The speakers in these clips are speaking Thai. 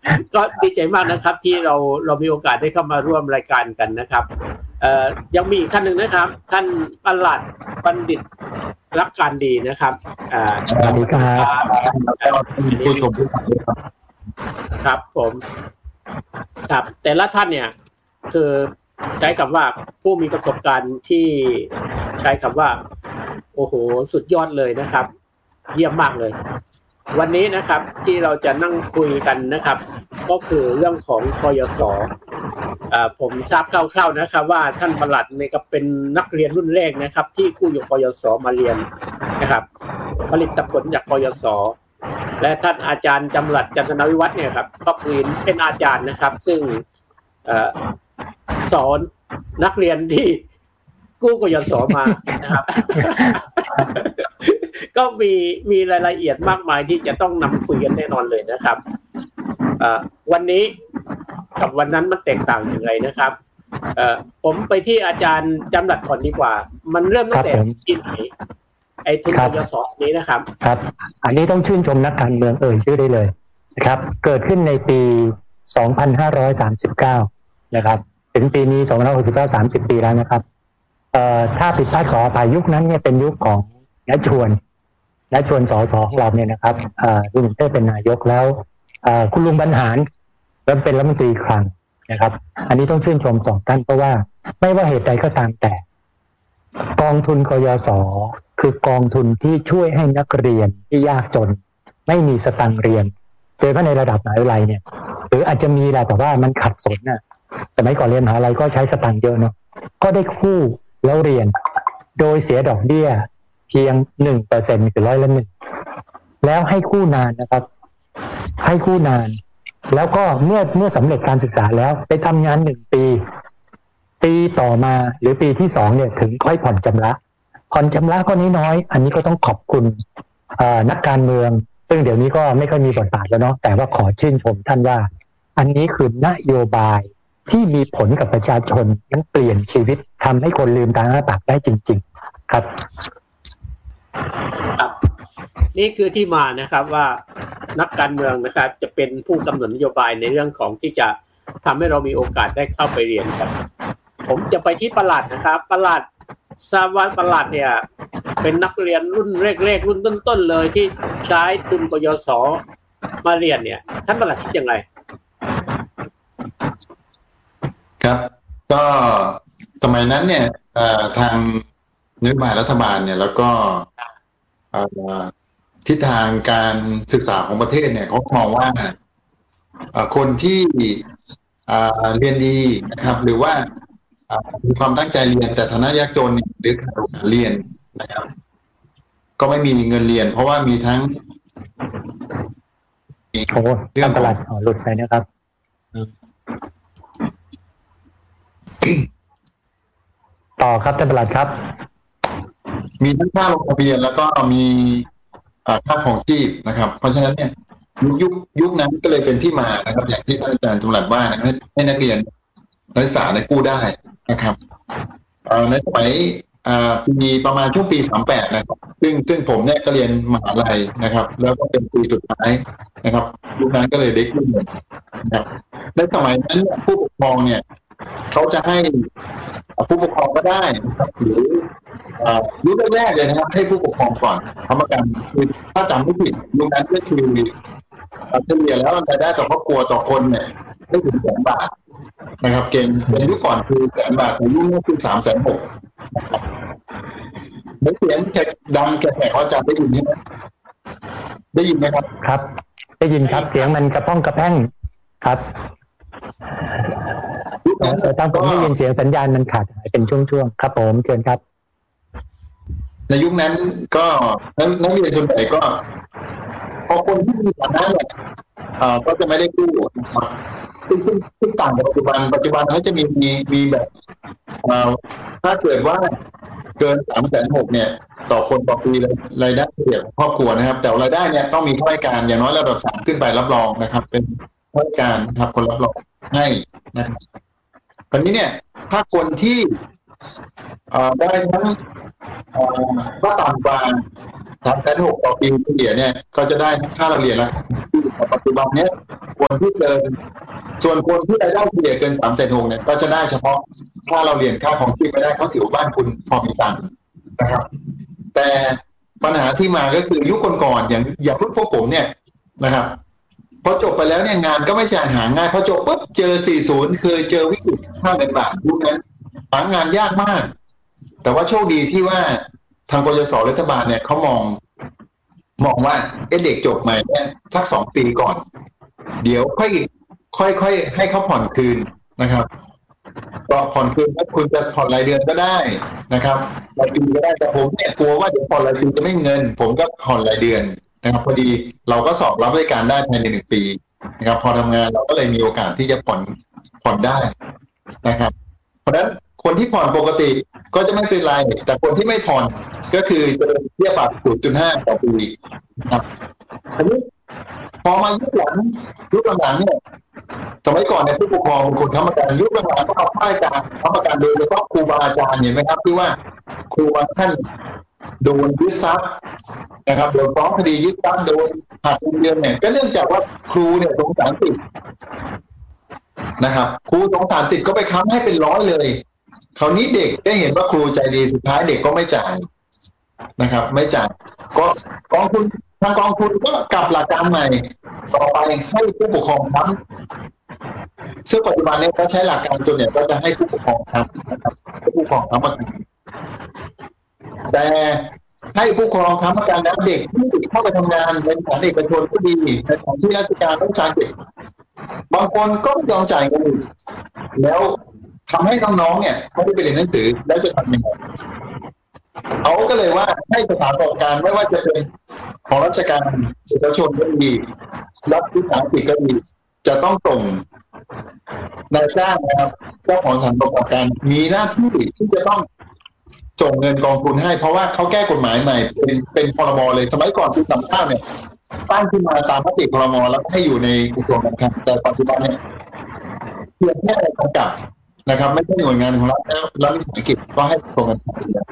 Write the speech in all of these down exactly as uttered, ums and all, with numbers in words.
ก็ดีใจมากนะครับที่เราเรามีโอกาสได้เข้ามาร่วมรายการกันนะครับเอ่อยังมีอีกท่านหนึ่งนะครับท่านปลัดบัณฑิตรักการดีนะครับอ่าสวัสดีครับผู้ชมครับผมครับแต่ละท่านเนี่ยคือใช้คำว่าผู้มีประสบการณ์ที่ใช้คำว่าโอ้โหสุดยอดเลยนะครับเยี่ยมมากเลยวันนี้นะครับที่เราจะนั่งคุยกันนะครับก็คือเรื่องของกยศอ่าผมทราบคร่าวๆนะครับว่าท่านปลัดเนี่ยก็เป็นนักเรียนรุ่นแรกนะครับที่กู้อยู่กยศมาเรียนนะครับผลิตผลจากกยศและท่านอาจารย์จำรัดจันทนวิวัฒน์เนี่ยครับก็เป็นอาจารย์นะครับซึ่งสอนนักเรียนที่กู้กยศมานะครับ ก็มีมีรายละเอียดมากมายที่จะต้องนำคุยกันแน่นอนเลยนะครับวันนี้กับวันนั้นมันแตกต่างอย่างไรนะครับผมไปที่อาจารย์จำรัดก่อนดีกว่ามันเริ่มตั้งแต่ที่ไหนไอ้ทุนกยศนี้นะครับครับอันนี้ต้องชื่นชมนักการเมืองเอ่ยชื่อได้เลยนะครับเกิดขึ้นในปีสองพันห้าร้อยสามสิบเก้านะครับถึงปีนี้สองพันห้าร้อยหกสิบเก้า สามสิบปีแล้วนะครับเอ่อถ้าผิดพลาดขออภัยยุคนั้นเนี่ยเป็นยุคของณชวนณชวนสสของเราเนี่ยนะครับเอ่อคุณเต้เป็นนายกแล้วเอ่อคุณลุงบรรหารเริ่มเป็นรัฐมนตรีคลังนะครับอันนี้ต้องชื่นชมสองท่านเพราะว่าไม่ว่าเหตุใดก็ตามแต่กองทุนกยศคือกองทุนที่ช่วยให้นักเรียนที่ยากจนไม่มีสตังค์เรียนโดยเฉพาะในระดับมหาวิทยาลัยเนี่ยหรืออาจจะมีแหละแต่ว่ามันขัดสนน่ะสมัยก่อนเรียนมหาวิทยาลัยก็ใช้สตังค์เยอะเนาะก็ได้กู้แล้วเรียนโดยเสียดอกเบี้ยเพียง หนึ่งเปอร์เซ็นต์ คือร้อยละหนึ่งแล้วให้กู้นานนะครับให้กู้นานแล้วก็เมื่อเมื่อสำเร็จการศึกษาแล้วไปทำงานหนึ่งปีปีต่อมาหรือปีที่สองเนี่ยถึงค่อยผ่อนชำระผ่อนชำระก็น้อยๆอันนี้ก็ต้องขอบคุณนักการเมืองซึ่งเดี๋ยวนี้ก็ไม่ค่อยมีบทบาทแล้วเนาะแต่ว่าขอชื่นชมท่านว่าอันนี้คือนโยบายที่มีผลกับประชาชนนั้นเปลี่ยนชีวิตทำให้คนลืมตาอ้าปากได้จริงๆครับนี่คือที่มานะครับว่านักการเมืองนะครับจะเป็นผู้กำหนดนโยบายในเรื่องของที่จะทำให้เรามีโอกาสได้เข้าไปเรียนกันผมจะไปที่ปลัดนะครับปลัดทราบว่าปลัดเนี่ยเป็นนักเรียนรุ่นแรกๆรุ่นต้นๆเลยที่ใช้ทุนกยศมาเรียนเนี่ยท่านปลัดคิดยังไงครับก็สมัยนั้นเนี่ยทางนโยบายรัฐบาลเนี่ยแล้วก็ทิศทางการศึกษาของประเทศเนี่ยเขามองว่าคนที่เรียนดีนะครับหรือว่ามีความตั้งใจเรียนแต่ฐานะยากจนหรือขาดโอกาสเรียนนะครับก็ไม่มีเงินเรียนเพราะว่ามีทั้งโอ้เรื่องตลาดหลุดไปนะครับต่อครับท่านปลัดครับมีทั้งค่าลงทะเบียนแล้วก็มีค่าของชีพนะครับเพราะฉะนั้นเนี่ยยุคยุคนั้นก็เลยเป็นที่มานะครับอย่างที่ท่านอาจารย์จำรัดว่าให้ให้นักเรียนนักศึกษาในกู้ได้นะครับในสมัยปีประมาณช่วงปีสามแปดนะครับซึ่งซึ่งผมเนี่ยก็เรียนมหาลัยนะครับแล้วก็เป็นปีสุดท้ายนะครับยุคนั้นก็เลยได้กู้นะครับในสมัยนั้นผู้ปกครองเนี่ยเขาจะให้ผู้ปกครองก็ได้หรือยุคแรกๆเลยนะครับให้ผู้ปกครองก่อนทำประกันคือถ้าจำไม่ผิดยุคนั้นก็คือเฉลี่ยแล้วรายได้ต่อครอบครัวต่อคนเนี่ยไม่ถึงแสนบาทนะครับเกณฑ์เป็นยุคก่อนคือแสนบาทในยุคนี้คือสามแสนหกได้เสียงแขกดังแขกเขาจะได้ยินไหมได้ยินไหมครับครับได้ยินครับเสียงมันกระป้องกระแป้งครับแต่ตามผมได้ยินเสียงสัญญาณมันขาดหายเป็นช่วงๆครับผมเชิญครับในยุคนั้นก็นักเรียนส่วนใหญ่ก็พอคนที่มีฐานะเนี่ยก็จะไม่ได้กู้นะครับซึ่งซึ่งต่างกับปัจจุบันปัจจุบันเขาจะมีมีมีแบบถ้าเกิดว่าเกินสามแสนหกเนี่ยต่อคนต่อปีรายได้เฉลี่ยครอบครัวนะครับแต่รายได้เนี่ยต้องมีข้าราชการอย่างน้อยระดับสามขึ้นไปรับรองนะครับเป็นข้าราชการครับคนรับรองให้นะครับคราวนี้เนี่ยถ้าคนที่ได้ทั้งก็ต่ำกว่าสามแสนหกต่อปีเฉลี่ยเนี่ยก็จะได้ค่าเราเรียนแล้วปัจจุบันเนี้ยคนที่เกินส่วนคนที่รายได้เฉลี่ยเกินสามแสนหกเนี่ยก็จะได้เฉพาะค่าเราเรียนค่าของชีพไม่ได้เขาถือว่าบ้านคุณพอมีตังค์นะครับแต่ปัญหาที่มาก็คือยุคก่อนๆอย่างอย่างรุ่นพวกผมเนี่ยนะครับพอจบไปแล้วเนี่ยงานก็ไม่ใช่หาง่ายพอจบปุ๊บเจอสี่สิบเคยเจอวิกฤตค่าเงินบาทยุคนั้นหางานยากมากแต่ว่าโชคดีที่ว่าทางกยศรัฐบาลเนี่ยเขามองมองว่าเด็กจบใหม่เนี่ยสักสองปีก่อนเดี๋ยวค่อยค่อยค่อยให้เขาผ่อนคืนนะครับก็ผ่อนคืนถ้าคุณจะผ่อนรายเดือนก็ได้นะครับรายปีก็ได้แต่ผมเนี่ยกลัวว่าเดี๋ยวผ่อนรายปีจะไม่มีเงินผมก็ผ่อนรายเดือนนะครับพอดีเราก็สอบรับบริการได้ภายในหนึ่งปีนะครับพอทำงานเราก็เลยมีโอกาสที่จะผ่อนผ่อนได้นะครับเพราะฉะนั้นคนที่ผ่อนปกติก็จะไม่เป็นไรแต่คนที่ไม่ผ่อนก็คือจะเป็นเบี้ยปรับ ศูนย์จุดห้า ต่อปีนะครับทีนี้พอมายุคหลังยุคหลังเนี่ยสมัยก่อนเนี่ยผู้ปกครองเป็นคนค้ำประกันยุคหลังก็เอาค่าราชการค้ำประกันโดยเฉพาะครูบาอาจารย์เห็นไหมครับที่ว่าครูบางท่านโดนยึดทรัพย์นะครับโดนฟ้องคดียึดทรัพย์โดนหักเงินเดือนเนี่ยก็เนื่องจากว่าครูเนี่ยสงสารสิทธิ์นะครับครูสงสารสิทธิ์ก็ไปค้ำให้เป็นร้อยเลยคราวนี้เด็กได้เห็นว่าครูใจดีสุดท้ายเด็กก็ไม่จ่ายนะครับไม่จ่ายก็กองทุนทางกองทุนก็กลับหลักการใหม่ต่อไปให้ผู้ปกครองค้ำซึ่งปัจจุบันนี้เขาใช้หลักการส่วนใหญ่ก็จะให้ผู้ปกครองค้ำนะครับผู้ปกครองค้ำประกันแต่ให้ผู้ปกครองค้ำประกันแล้วเด็กที่เข้าไปทำงานในสถานเอกชนก็ดีในสถานที่ราชการต้องจ่ายเด็กบางคนก็ไม่ยอมจ่ายเงินแล้วทำให้น้องๆเนี่ยเขาได้ไปเรียนหนังสือแล้วจะทำยังไงเขาก็เลยว่าให้สถานประกอบการไม่ว่าจะเป็นของราชการเอกชนก็ดีรัฐวิสาหกิจก็ดีจะต้องส่งนายจ้างนะครับเจ้าของสถานประกอบการมีหน้าที่ที่จะต้องส่งเงินกองทุนให้เพราะว่าเขาแก้กฎหมายใหม่เป็นเป็นพรบเลยสมัยก่อนปีสามสิบเก้าเนี่ยตั้งขึ้นมาตามมติพรบแล้วให้อยู่ในกระทรวงการคลังแต่ปัจจุบันเนี่ยเพียงแค่กำกับนะครับไม่ใช่หน่วยงานของรัฐแล้วรัฐวิสาหกิจก็ให้ส่งเงิน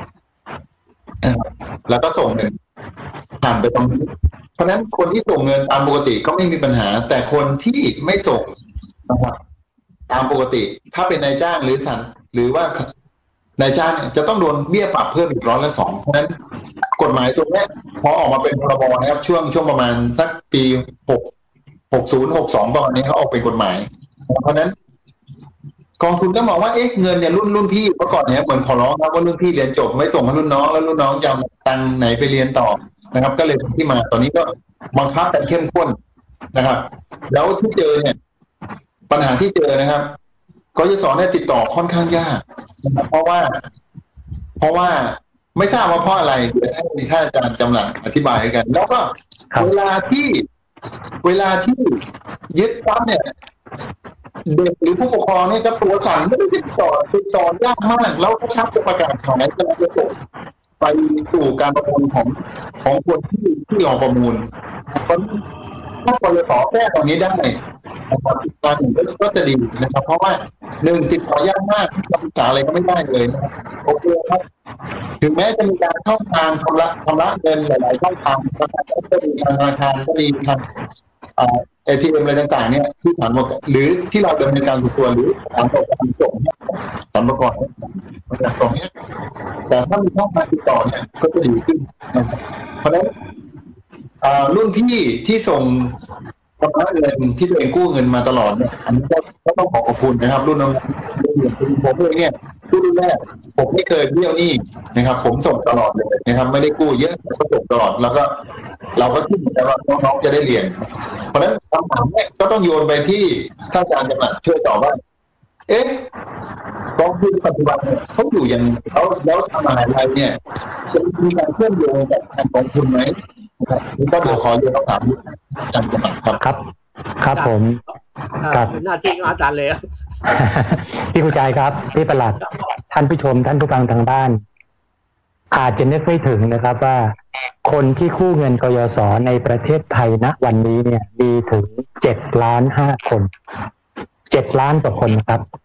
แล้วก็ส่งเงินผ่านไปตรงนี้เพราะฉะนั้นคนที่ส่งเงินตามปกติก็ไม่มีปัญหาแต่คนที่ไม่ส่งนะครับตามปกติถ้าเป็นนายจ้างหรือสันหรือว่านายจ้างจะต้องโดนเบี้ยปรับเพิ่มอีกร้อยละสองเพราะฉะนั้นกฎหมายตัวนี้พอออกมาเป็นพรบนะครับช่วงช่วงประมาณสักปีหกหกศูนย์หกสองประมาณนี้เขาออกเป็นกฎหมายเพราะฉะนั้นกองทุนก็มองว่าเอ๊ะเงินเนี่ยรุ่นรุ่นพี่เมื่อก่อนเนี่ยเหมือนขอร้องครับว่ารุ่นพี่เรียนจบไม่ส่งให้รุ่นน้องแล้วรุ่นน้องจะเอาตังค์ไหนไปเรียนต่อนะครับก็เลยที่มาตอนนี้ก็บังคับกันเข้มข้นนะครับแล้วที่เจอเนี่ยปัญหาที่เจอนะครับกยศเนี่ยติดต่อค่อนข้างยากนะครับเพราะว่าเพราะว่าไม่ทราบว่าเพราะอะไรเดี๋ยวให้ท่านอาจารย์จำหลังอธิบายกันแล้วก็เวลาที่เวลาที่ยึดทรัพย์เนี่ยเด็กหรือผู้ปกครองเนี่ยจะตัวสั่นไม่ได้ติดต่อติดต่อยากมากแล้วก็ชักจะประกาศขายจะมาจะส่งไปสู่การประมูลของของคนที่ที่รอประมูลเพราะถ้ากยศแก้ตรงนี้ได้นะครับการหนึ่งก็จะดีนะครับเพราะว่าหนึ่งติดต่อยากมากศึกษาอะไรก็ไม่ได้เลยนะครับโอเคครับถึงแม้จะมีการช่องทางชำระชำระเงินหลายๆช่องทางนะครับก็ดีทางธนาคารก็ดีทางเอทีเอ็มอะไรต่างๆเนี่ยที่ฐานบกหรือที่เราดำเนินการส่วนตัวหรือฐานประกอบการส่งสรรพากรเนี่ยตรงนี้แต่ถ้ามีช่องทางติดต่อเนี่ยก็จะดีขึ้นนะครับเพราะฉะนั้นรุ่นพี่ที่ส่งชำระเงินที่ตัวเองกู้เงินมาตลอดเนี่ยอันนี้ก็ต้องขอขอบคุณนะครับรุ่นน้องผมเองเนี่ยรุ่นแรกผมไม่เคยเบี้ยวหนี้นะครับผมส่งตลอดเลยนะครับไม่ได้กู้เยอะก็ส่งตลอดแล้วก็เราก็คิดแต่ว่าน้องๆจะได้เรียนเพราะฉะนั้นคำถามเนี่ยก็ต้องโยนไปที่ท่านอาจารย์จำหลัดช่วยตอบว่าเอ๊ะกองทุนปัจจุบันเนี่ยเขาอยู่อย่างเขาแล้วทำมหาลัยเนี่ยจะมีการเชื่อมโยงกับทางกองทุนไหมนะครับนี่ก็เดี๋ยวขอโยนคำถามอาจารย์จำหลัดครับครับครับผมครับหน้าที่อาจารย์เลยพี่กุญชัยครับพี่ประหลัดท่านผู้ชมท่านผู้ฟังทางบ้านอาจจะนึกไม่ถึงนะครับว่าคนที่กู้เงินกยศในประเทศไทยณวันนี้เนี่ยมีถึงเจ็ดล้านห้าคนเจ็ดล้านต่อคนนะครับ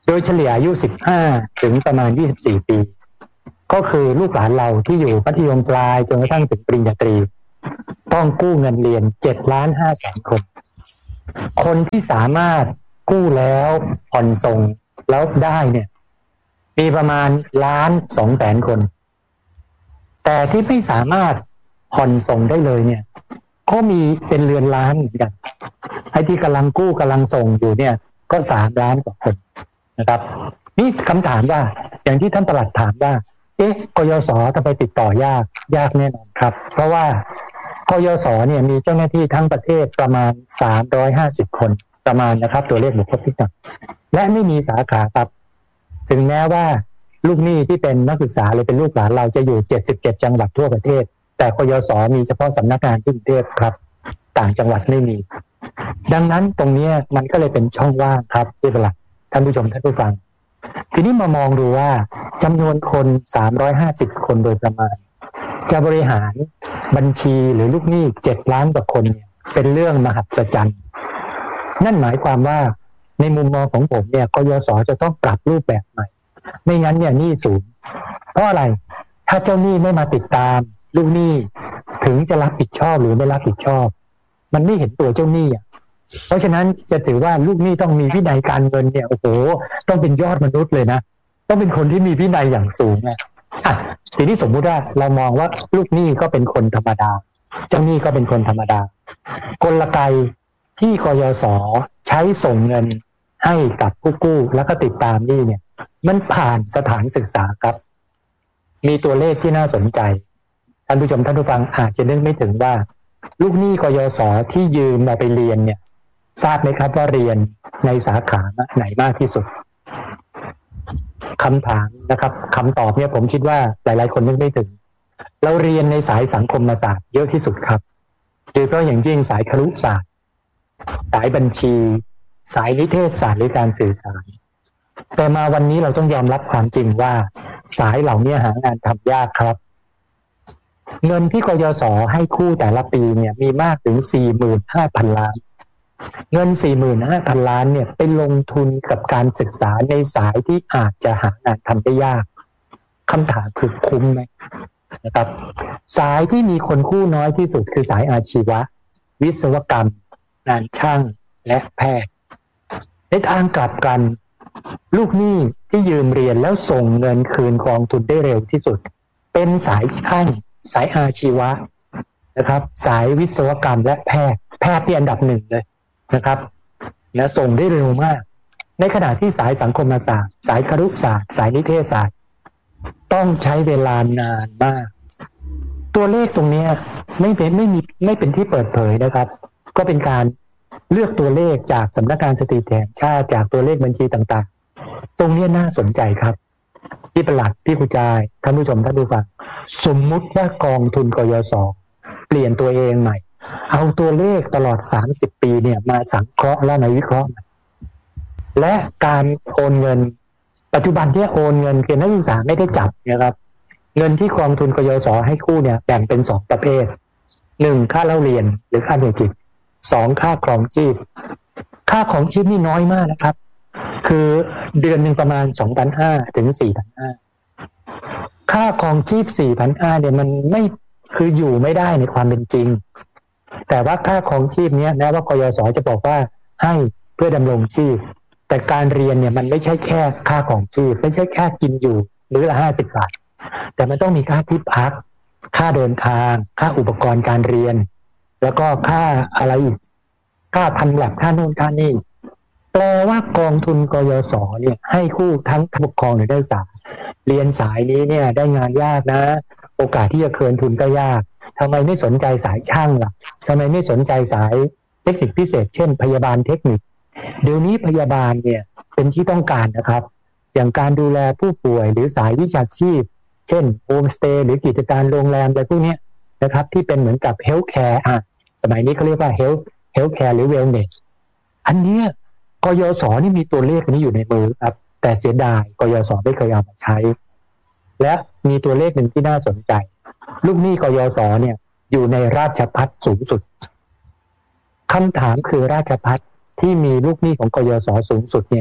โดยเฉลี่ยอายุสิบห้าถึงประมาณยี่สิบสี่ปีก็คือลูกหลานเราที่อยู่มัธยมปลายจนกระทั่งถึงปริญญาตรีต้องกู้เงินเรียนเจ็ดล้านห้าแสนคนคนที่สามารถกู้แล้วผ่อนส่งแล้วได้เนี่ยมีประมาณล้านสองแสนคนแต่ที่ไม่สามารถผ่อนส่งได้เลยเนี่ยก็มีเป็นเรือนล้านเหมือนกันไอ้ที่กำลังกู้กำลังส่งอยู่เนี่ยก็สามล้านกว่าคนนะครับนี่คำถามว่าอย่างที่ท่านปลัดถามว่าเอ๊ะกยศทำไมติดต่อยากยากแน่นอนครับเพราะว่ากยศเนี่ยมีเจ้าหน้าที่ทั้งประเทศประมาณสามร้อยห้าสิบคนประมาณนะครับตัวเลขบุคคลที่ต่างและไม่มีสาขาครับถึงแม้ว่าลูกหนี้ที่เป็นนักศึกษาหรือเป็นลูกหลานเราจะอยู่เจ็ดสิบเจ็ดจังหวัดทั่วประเทศแต่กยศมีเฉพาะสำนักงานที่กรุงเทพครับต่างจังหวัดไม่มีดังนั้นตรงนี้มันก็เลยเป็นช่องว่างครับที่เป็นหลักท่านผู้ชมท่านผู้ฟังทีนี้มามองดูว่าจำนวนคนสามร้อยห้าสิบคนโดยประมาณจะบริหารบัญชีหรือลูกหนี้เจ็ดล้านกว่าคนเนี่ยเป็นเรื่องมหัศจรรย์นั่นหมายความว่าในมุมมองของผมเนี่ยกยศจะต้องปรับรูปแบบใหม่ไม่งั้นเนี่ยหนี้สูงเพราะอะไรถ้าเจ้าหนี้ไม่มาติดตามลูกหนี้ถึงจะรับผิดชอบหรือไม่รับผิดชอบมันไม่เห็นตัวเจ้าหนี้อ่ะเพราะฉะนั้นจะถือว่าลูกหนี้ต้องมีวินัยการเงินเนี่ยโอ้โหต้องเป็นยอดมนุษย์เลยนะต้องเป็นคนที่มีวินัยอย่างสูงนะอ่ะทีนี้สมมุติว่าเรามองว่าลูกหนี้ก็เป็นคนธรรมดาเจ้าหนี้ก็เป็นคนธรรมดากลไกที่กยศใช้ส่งเงินให้กับผู้กู้แล้วก็ติดตามหนี้เนี่ยมันผ่านสถานศึกษาครับมีตัวเลขที่น่าสนใจท่านผู้ชมท่านผู้ฟังอาจจะนึกไม่ถึงว่าลูกหนี้กยศที่ยืมมาไปเรียนเนี่ยทราบไหมครับว่าเรียนในสาขาไหนมากที่สุดคำถามนะครับคำตอบเนี่ยผมคิดว่าหลายๆคนนึกไม่ถึงเราเรียนในสายสังคมศาสตร์เยอะที่สุดครับโดยเฉพาะอย่างยิ่งสายครุศาสตร์สายบัญชีสายนิเทศศาสตร์หรือการสื่อสารแต่มาวันนี้เราต้องยอมรับความจริงว่าสายเหล่านี้หางานทำยากครับเงินที่กยศให้กู้แต่ละปีเนี่ยมีมากถึง สี่หมื่นห้าพัน ล้านเงิน สี่หมื่นห้าพัน ล้านเนี่ยไปลงทุนกับการศึกษาในสายที่อาจจะหางานทำได้ยากคำถามคือคุ้มไหมนะครับสายที่มีคนกู้น้อยที่สุดคือสายอาชีวะวิศวกรรมงานช่างและแพทย์ในทางกลับกันลูกหนี้ที่ยืมเรียนแล้วส่งเงินคืนกองทุนได้เร็วที่สุดเป็นสายช่างสายอาชีวะนะครับสายวิศวกรรมและแพทย์แพทย์ที่อันดับหนึ่งเลยนะครับและส่งได้เร็วมากในขณะที่สายสังคมศาสตร์สายครุศาสตร์สายนิเทศศาสตร์ต้องใช้เวลานานมากตัวเลขตรงนี้ไม่เป็นไม่มีไม่เป็นที่เปิดเผยนะครับก็เป็นการเลือกตัวเลขจากสำนักงานสถิติแห่งชาติจากตัวเลขบัญชีต่างๆตรงนี้น่าสนใจครับพี่ประหลัดพี่ผู้ชายท่านผู้ชมท่านผู้ฟังสมมุติว่ากองทุนกยศเปลี่ยนตัวเองใหม่เอาตัวเลขตลอดสามสิบปีเนี่ยมาสังเคราะห์และมาวิเคราะห์และการโอนเงินปัจจุบันที่โอนเงินคือนักศึกษาไม่ได้จับนะครับเงินที่กองทุนกยศให้กู้เนี่ยแบ่งเป็นสองประเภทหนึ่งค่าเล่าเรียนหรือค่าหน่วยกิจสองค่าครองชีพค่าของชีพนี่น้อยมากนะครับคือเดือนหนึ่งประมาณ สองพันห้าร้อย ถึง สี่พันห้าร้อย ค่าครองชีพ สี่พันห้าร้อย เนี่ยมันไม่คืออยู่ไม่ได้ในความเป็นจริงแต่ว่าค่าครองชีพเนี้ยแม้ว่ากยศจะบอกว่าให้เพื่อดำรงชีพแต่การเรียนเนี่ยมันไม่ใช่แค่ค่าครองชีพไม่ใช่แค่กินอยู่มื้อละห้าสิบบาทแต่มันต้องมีค่าที่พักค่าเดินทางค่าอุปกรณ์การเรียนแล้วก็ค่าอะไรอีกค่าทำแลบค่าโน่นค่านี่แปลว่ากองทุนกยศเนี่ยให้คู่ทั้งผู้ปกครองหรือนักศึกษาเรียนสายนี้เนี่ยได้งานยากนะโอกาสที่จะคืนทุนก็ยากทำไมไม่สนใจสายช่างล่ะทำไมไม่สนใจสายเทคนิคพิเศษเช่นพยาบาลเทคนิคเดี๋ยวนี้พยาบาลเนี่ยเป็นที่ต้องการนะครับอย่างการดูแลผู้ป่วยหรือสายวิชาชีพเช่นโฮมสเตย์หรือกิจการโรงแรมอะไรพวกนี้นะครับที่เป็นเหมือนกับเฮลท์แคร์อ่ะสมัยนี้เขาเรียกว่าเฮลท์เฮลท์แคร์หรือเวลเนสอันเนี้ยกยศนี่มีตัวเลขนี้อยู่ในมือครับแต่เสียดายกยศไม่เคยเอามาใช้และมีตัวเลขหนึ่งที่น่าสนใจลูกหนี้กยศเนี่ยอยู่ในราชภัฏสูงสุดคำถามคือราชภัฏที่มีลูกหนี้ของกยศสูงสุดเนี่ย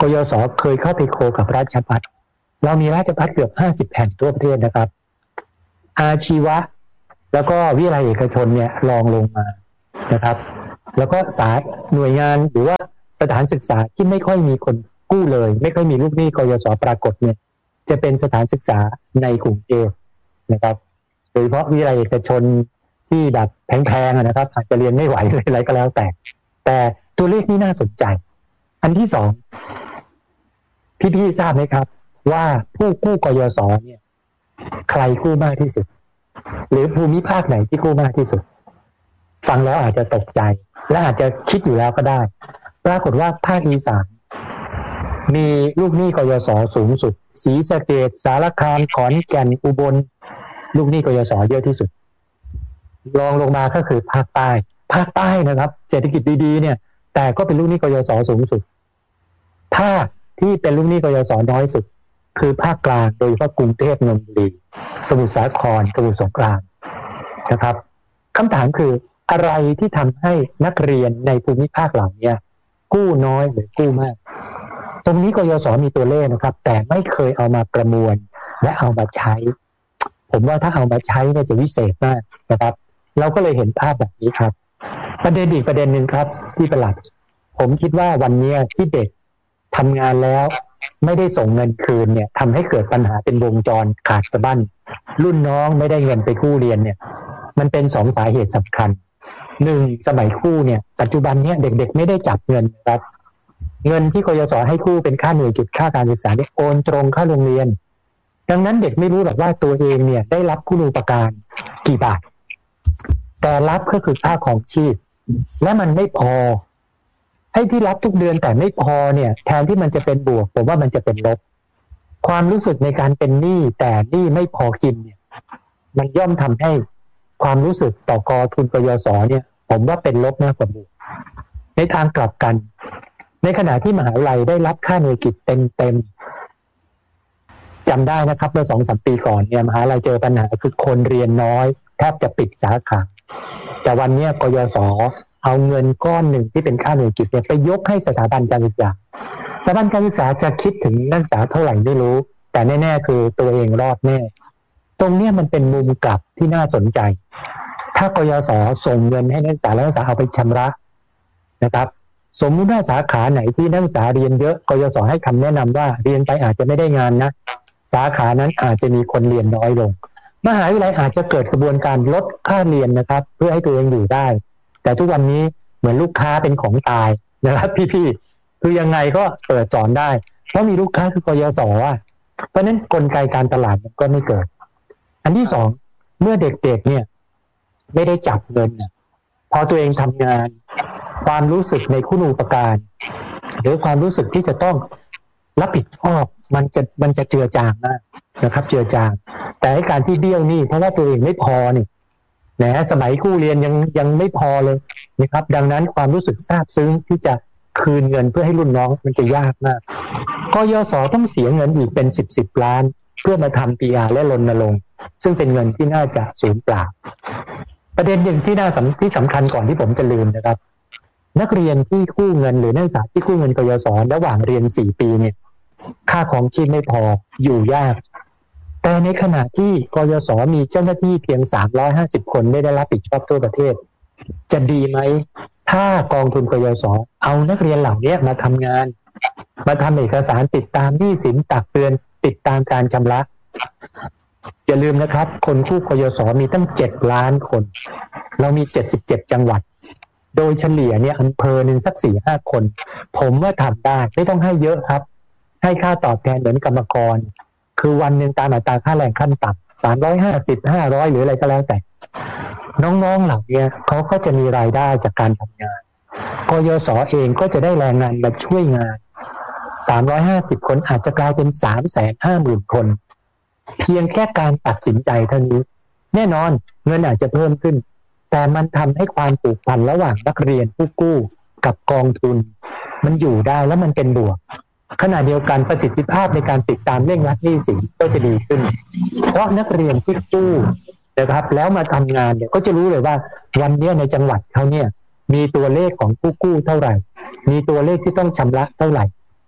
กยศเคยเข้าไปโคกับราชภัฏเรามีราชภัฏเกือบห้าสิบแห่งทั่วประเทศนะครับอาชีวะแล้วก็วิทยาลัยเอกชนเนี่ยรองลงมานะครับแล้วก็สาหน่วยงานหรือว่าสถานศึกษาที่ไม่ค่อยมีคนกู้เลยไม่ค่อยมีลูกหนี้กยศปรากฏเนี่ยจะเป็นสถานศึกษาในกรุงเทพนะครับโดยเฉพาะวิทยาลัยเอกชนที่แบบแพงๆนะครับอาจจะเรียนไม่ไหวอะไรก็แล้วแต่แต่ตัวเลขนี้น่าสนใจอันที่สองพี่ๆทราบไหมครับว่าผู้กู้กยศเนี่ยใครกู้มากที่สุดหรือภูมิภาคไหนที่กู้มากที่สุดฟังแล้วอาจจะตกใจและอาจจะคิดอยู่แล้วก็ได้ปรากฏว่าภาคอีสานมีลูกหนี้กยศสูงสุดศรีสะเกษสารคามขอนแก่นอุบลลูกหนี้กยศเยอะที่สุดรองลงมาก็คือภาคใต้ภาคใต้นะครับเศรษฐกิจดีๆเนี่ยแต่ก็เป็นลูกหนี้กยศสูงสุดภาคที่เป็นลูกหนี้กยศน้อยสุดคือภาคกลางโดยเฉพาะกรุงเทพนนทบุรีสมุทรสาครสมุทรสงครามนะครับคำถามคืออะไรที่ทำให้นักเรียนในภูมิภาคเหล่านี้กู้น้อยหรือกู้มากตรงนี้กยศมีตัวเลขนะครับแต่ไม่เคยเอามาประมวลและเอามาใช้ผมว่าถ้าเอามาใช้เนี่ยจะวิเศษมากนะครับเราก็เลยเห็นภาพแบบนี้ครับประเด็นอีกประเด็นหนึ่งครับที่ประหลัดผมคิดว่าวันนี้ที่เด็กทำงานแล้วไม่ได้ส่งเงินคืนเนี่ยทำให้เกิดปัญหาเป็นวงจรขาดสะบั้นรุ่นน้องไม่ได้เงินไปกู้เรียนเนี่ยมันเป็นสองสาเหตุสำคัญหนึ่งสมัยกู้เนี่ยปัจจุบันเนี่ยเด็กๆไม่ได้จับเงินครับเงินที่กยศให้กู้เป็นค่าหน่วยกิจค่าการศึกษาเนี่ยโอนตรงเข้าโรงเรียนดังนั้นเด็กไม่รู้หรอกว่าตัวเองเนี่ยได้รับคุณูปการกี่บาทแต่รับก็คือค่าของชีพและมันไม่พอไอ้ที่รับทุกเดือนแต่ไม่พอเนี่ยแทนที่มันจะเป็นบวกผมว่ามันจะเป็นลบความรู้สึกในการเป็นหนี้แต่หนี้ไม่พอกินเนี่ยมันย่อมทำให้ความรู้สึกต่อกองทุนกยศเนี่ยผมว่าเป็นลบมากกว่าบวกในทางกลับกันในขณะที่มหาวิทยาลัยได้รับค่าหน่วยกิจเต็มๆจำได้นะครับเมื่อสองสามปีก่อนเนี่ยมหาวิทยาลัยเจอปัญหาคือคนเรียนน้อยแทบจะปิดสาขาแต่วันนี้กยศเอาเงินก้อนหนึ่งที่เป็นค่าหน่วยกิจเนี่ยไปยกให้สถาบันการศึกษาสถาบันการศึกษาจะคิดถึงนักศึกษาเท่าไหร่ไม่รู้แต่แน่ๆคือตัวเองรอดแน่ตรงนี้มันเป็นมุมกลับที่น่าสนใจถ้ากยศส่งเงินให้นักศึกษาแล้วนักศึกษาเอาไปชำระนะครับสมมุติว่าสาขาไหนที่นักศึกษาเรียนเยอะกยศให้คำแนะนำว่าเรียนไปอาจจะไม่ได้งานนะสาขานั้นอาจจะมีคนเรียนน้อยลงมหาวิทยาลัยอาจจะเกิดกระบวนการลดค่าเรียนนะครับเพื่อให้ตัวเองอยู่ได้แต่ทุกวันนี้เหมือนลูกค้าเป็นของตายนะครับพี่ๆคือยังไงก็เปิดสอนได้เพราะมีลูกค้าคือกยศอ่ะเพราะนั้นกลไกการตลาดมันก็ไม่เกิดอันที่สองเมื่อเด็กๆเนี่ยไม่ได้จับเงินพอตัวเองทำงานความรู้สึกในคุณูปการหรือความรู้สึกที่จะต้องรับผิดชอบมันจะมันจะเจือจางมากนะครับเจือจางแต่ให้การที่เบี้ยวหนี้เพราะว่าตัวเองไม่พอนี่นะสมัยกู้เรียนยังยังไม่พอเลยนะครับดังนั้นความรู้สึกซาบซึ้งที่จะคืนเงินเพื่อให้รุ่นน้องมันจะยากมากกยศต้องเสียเงินอีกเป็นสิบสิบล้านเพื่อมาทำ พี อาร์ และรณรงค์ซึ่งเป็นเงินที่น่าจะสูญเปล่าประเด็นหนึ่งที่น่าสำที่สำคัญก่อนที่ผมจะลืมนะครับนักเรียนที่กู้เงินหรือนักศึกษาที่กู้เงินกยศระหว่างเรียนสี่ปีเนี่ยค่าของชีพไม่พออยู่ยากแต่ในขณะที่กยศมีเจ้าหน้าที่เพียงสามร้อยห้าสิบคนไม่ได้รับผิดชอบทั่วประเทศจะดีไหมถ้ากองทุนกยศเอานักเรียนเหล่านี้มาทำงานมาทำเอกสารติดตามหนี้สินตักเตือนติดตามการชำระอย่าลืมนะครับคนกู้กยศมีตั้งเจ็ดล้านคนเรามีเจ็ดสิบเจ็ดจังหวัดโดยเฉลี่ยเนี่ยอำเภอหนึ่งสัก สี่ห้า คนผมว่าทำได้ไม่ต้องให้เยอะครับให้ค่าตอบแทนเหมือนกรรมกรคือวันหนึ่งตามอัตราค่าแรงขั้นต่ำสามร้อยห้าสิบ ห้าร้อยหรืออะไรก็แล้วแต่น้องๆเหล่านี้เขาก็จะมีรายได้จากการทำงานกยศเองก็จะได้แรงงานมาช่วยงานสามร้อยห้าสิบคนอาจจะกลายเป็น สามแสนห้าหมื่น คนเพียงแค่การตัดสินใจเท่านี้แน่นอนเงินอาจจะเพิ่มขึ้นแต่มันทำให้ความผูกพันระหว่างนักเรียนผู้กู้กับกองทุนมันอยู่ได้แล้วมันเป็นบวกขณะเดียวกันประสิทธิภาพในการติดตามเร่งรัดหนี้สินก็จะดีขึ้นเพราะนักเรียนที่กู้นะครับแล้วมาทำงานเนี่ยก็จะรู้เลยว่าวันนี้ในจังหวัดเขาเนี่ยมีตัวเลขของผู้กู้เท่าไหร่มีตัวเลขที่ต้องชำระเท่าไหร่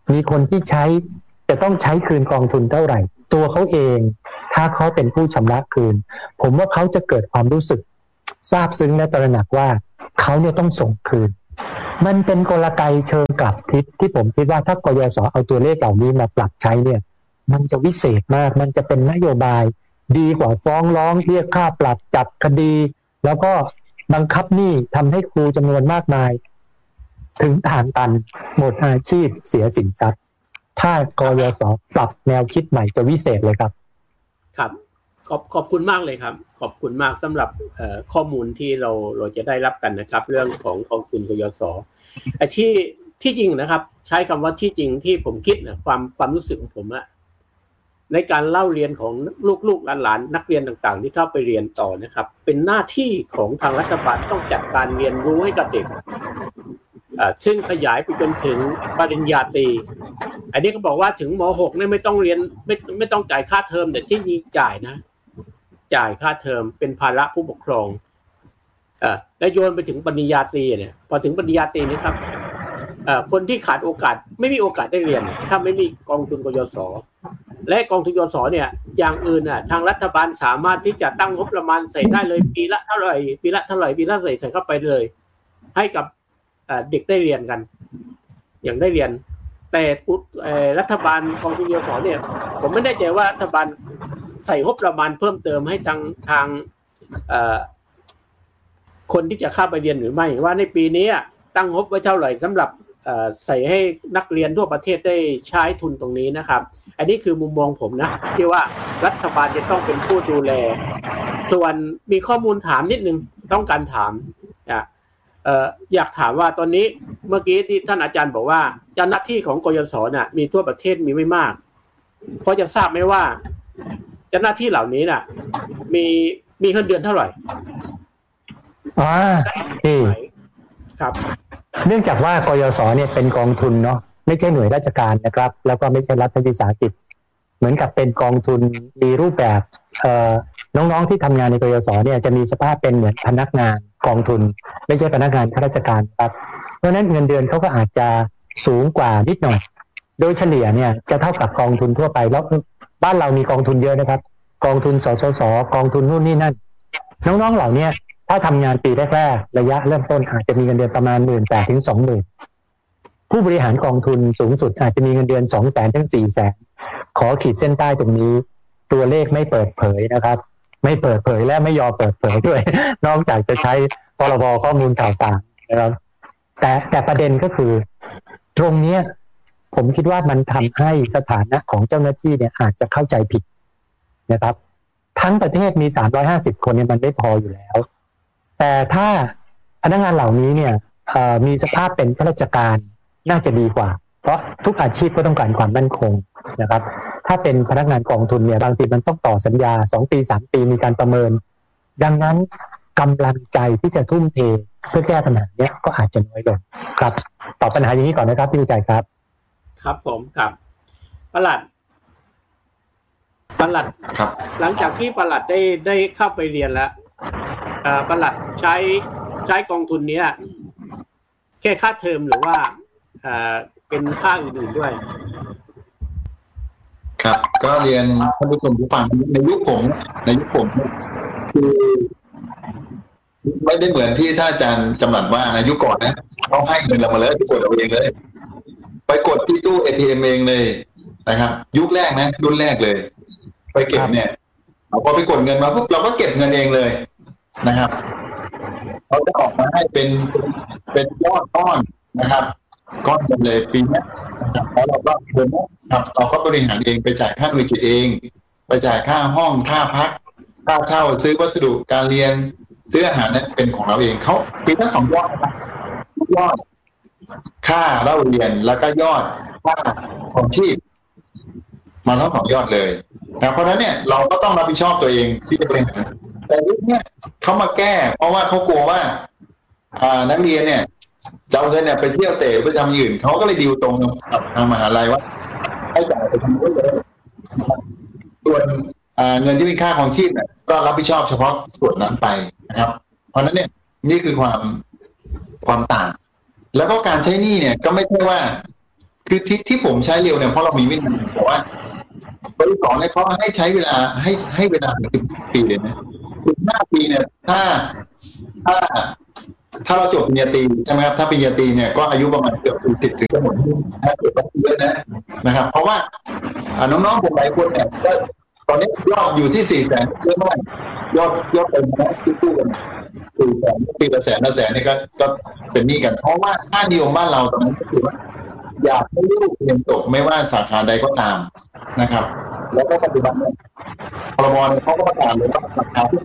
มีคนที่ใช้จะต้องใช้คืนกองทุนเท่าไหร่ตัวเขาเองถ้าเขาเป็นผู้ชำระคืนผมว่าเขาจะเกิดความรู้สึกซาบซึ้งและตระหนักว่าเขาเนี่ยต้องส่งคืนมันเป็นกลไกเชิงกลับทิศที่ผมคิดว่าถ้ากยศเอาตัวเลขเหล่านี้มาปรับใช้เนี่ยมันจะวิเศษมากมันจะเป็นนโยบายดีกว่าฟ้องร้องเรียกค่าปรับจับคดีแล้วก็บังคับหนี้ทำให้ครูจำนวนมากมายถึงทางตันหมดอาชีพเสียสินทรัพย์ถ้ากยศปรับแนวคิดใหม่จะวิเศษเลยครับครับขอบขอบคุณมากเลยครับขอบคุณมากสำหรับข้อมูลที่เราเราจะได้รับกันนะครับเรื่องของกองทุนกยศไอ้ที่ที่จริงนะครับใช้คำว่าที่จริงที่ผมคิดนะความความรู้สึกของผมอะในการเล่าเรียนของลูกๆหลานๆนักเรียนต่างๆที่เข้าไปเรียนต่อนะครับเป็นหน้าที่ของทางรัฐบาลต้องจัดการเรียนรู้ให้กับเด็กซึ่งขยายไปจนถึงปริญญาตรีอันนี้ก็บอกว่าถึงม หกเนี่ยไม่ต้องเรียนไม่ไม่ต้องจ่ายค่าเทอมแต่ที่นี่จ่ายนะจ่ายค่าเทอมเป็นภาระผู้ปกครองเอ่อและโยนไปถึงปริญญาตรีเนี่ยพอถึงปริญญาตรีนี่ครับเอ่อคนที่ขาดโอกาสไม่มีโอกาสได้เรียนถ้าไม่มีกองทุนกยศและกองทุนกยศเนี่ยอย่างอื่นน่ะทางรัฐบาลสามารถที่จะตั้งงบประมาณใส่ได้เลยปีละเท่าไหร่ปีละเท่าไหร่ปีละใส่ใส่เข้าไปเลยให้กับเด็กได้เรียนกันอย่างได้เรียนแต่รัฐบาลกองทุนกยศเนี่ยผมไม่แน่ใจว่ารัฐบาลใส่งบประมาณเพิ่มเติมให้ทางทางคนที่จะเข้าไปเรียนหรือไม่ว่าในปีนี้ตั้งงบไว้เท่าไหร่สำหรับใส่ให้นักเรียนทั่วประเทศได้ใช้ทุนตรงนี้นะครับอันนี้คือมุมมองผมนะที่ว่ารัฐบาลจะต้องเป็นผู้ดูแลส่วนมีข้อมูลถามนิดนึงต้องการถามนะเอ่ออยากถามว่าตอนนี้เมื่อกี้ที่ท่านอาจารย์บอกว่าเจ้าหน้าที่ของกยศน่ะมีทั่วประเทศมีไม่มากพอจะทราบไหมว่าเจ้าหน้าที่เหล่านี้น่ะมีมีเงินเดือนเท่าไหร่อ่านี่ครับเนื่องจากว่ากยศเนี่ยเป็นกองทุนเนาะไม่ใช่หน่วยราชการนะครับแล้วก็ไม่ใช่รัฐวิสาหกิจเหมือนกับเป็นกองทุนมีรูปแบบเอ่อน้องๆที่ทำงานในกยศเนี่ยจะมีสภาพเป็นเหมือนพนักงานกองทุนไม่ใช่พนักงานข้าราชการครับเพราะฉะนั้นเงินเดือนเขาก็อาจจะสูงกว่านิดหน่อยโดยเฉลี่ยเนี่ยจะเท่ากับกองทุนทั่วไปแล้วบ้านเรามีกองทุนเยอะนะครับกองทุนสสสกองทุนนู่นนี่นั่นน้องๆเหล่านี้ถ้าทำงานปีแรกๆระยะเริ่มต้นอาจจะมีเงินเดือนประมาณหมื่นแปดถึงสองหมื่นผู้บริหารกองทุนสูงสุดอาจจะมีเงินเดือนสองแสนถึงสี่แสนขอขีดเส้นใต้ตรงนี้ตัวเลขไม่เปิดเผยนะครับไม่เปิดเผยและไม่ยอมเปิดเผยด้วยนอกจากจะใช้พรบข้อมูลข่าวสารนะครับแต่แต่ประเด็นก็คือตรงนี้ผมคิดว่ามันทำให้สถานะของเจ้าหน้าที่เนี่ยอาจจะเข้าใจผิดนะครับทั้งประเทศมีสามร้อยห้าสิบคนเนี่ยมันไม่พออยู่แล้วแต่ถ้าพนักงานเหล่านี้เนี่ยมีสภาพเป็นข้าราชการน่าจะดีกว่าเพราะทุกอาชีพก็ต้องการความมั่นคงนะครับถ้าเป็นพนักงานกองทุนเนี่ยบางทีมันต้องต่อสัญญาสองปีสามปีมีการประเมินดังนั้นกำลังใจที่จะทุ่มเทเพื่อแก้ปัญหาเนี้ยก็อาจจะน้อยลงครับตอบปัญหาอย่างนี้ก่อนนะครับพี่วิจัยครับครับผมครับปลัดปลัดครับหลังจากที่ปลัดได้ได้เข้าไปเรียนแล้วเอ่อปลัดใช้ใช้กองทุนนี้แค่ค่าเทอมหรือว่าเอ่อเป็นค่าอื่นๆด้วยครับก็เรียนท่านผู้ชมผู้ฟังในยุคผมในยุคผมคือไม่ได้เหมือนที่ท่านอาจารย์จำรัดว่าในยุคก่อนนะเขาให้เงินเรามาเลยไปกดเอาเองเลยไปกดที่ตู้ เอ ที เอ็ม เองเลยนะครับยุคแรกนะรุ่นแรกเลยไปเก็บเนี่ยเราพอไปกดเงินมาปุ๊บเราก็เก็บเงินเองเลยนะครับเขาจะออกมาให้เป็นเป็นยอดก้อนนะครับก้อนเงินเลยปีนี้นะครับแล้วเราก็เดินครับเราก็บริหารเองไปจ่ายค่าหน่วยกิจเองไปจ่ายค่าห้องค่าพักค่าเช่าซื้อวัสดุการเรียนซื้ออาหารนั้นเป็นของเราเองเขาปีละสองยอดนะครับยอดค่าเล่าเรียนแล้วก็ยอดค่าของชีพมาทั้งสองยอดเลยนะเพราะฉะนั้นเนี่ยเราก็ต้องรับผิดชอบตัวเองที่จะบริหารแต่ยุคนี้เขามาแก้เพราะว่าเขากลัวว่าอ่านักเรียนเนี่ยจะเอาเงินเนี่ยไปเที่ยวเตะไปทำอื่นเขาก็เลยดีลตรงกับทางมหาลัยว่าให้จ่ายไปทำด้วยเลยส่วนเงินที่เป็นค่าของชีพเนี่ยก็รับผิดชอบเฉพาะส่วนนั้นไปนะครับเพราะฉะนั้นเนี่ยนี่คือความความต่างแล้วก็การใช้หนี้เนี่ยก็ไม่ใช่ว่าคือคือที่ที่ผมใช้เร็วเนี่ยเพราะเรามีวินัยแต่ว่าบริษัทเนี่ยเขาให้ใช้เวลาให้ให้เวลาถึงสิบปีเลยนะสิบห้าปีเนี่ยถ้าถ้าถ้าเราจบปริญญาตรีใช่ไหมครับถ้าปริญญาตรีเนี่ยก็อายุประมาณเกือบสิบถึงจะหมดถ้าเกิดว่าเยอะนะนะครับเพราะว่าน้องๆผมหลายคนเนี่ยก็ตอนนี้ยอดอยู่ที่สี่แสนเยอะมากยอดยอดเป็นนะที่พูดกันสี่แสนปีละแสนละแสนนี่ก็ก็เป็นหนี้กันเพราะว่าค่านิยมบ้านเราตอนนี้ก็คือว่าอยากให้ลูกเรียนจบไม่ว่าสาขาใดก็ตามนะครับแล้วก็ปัจจุบันเนี่ยพรบเขาก็ประกาศเลยว่าสาขาที่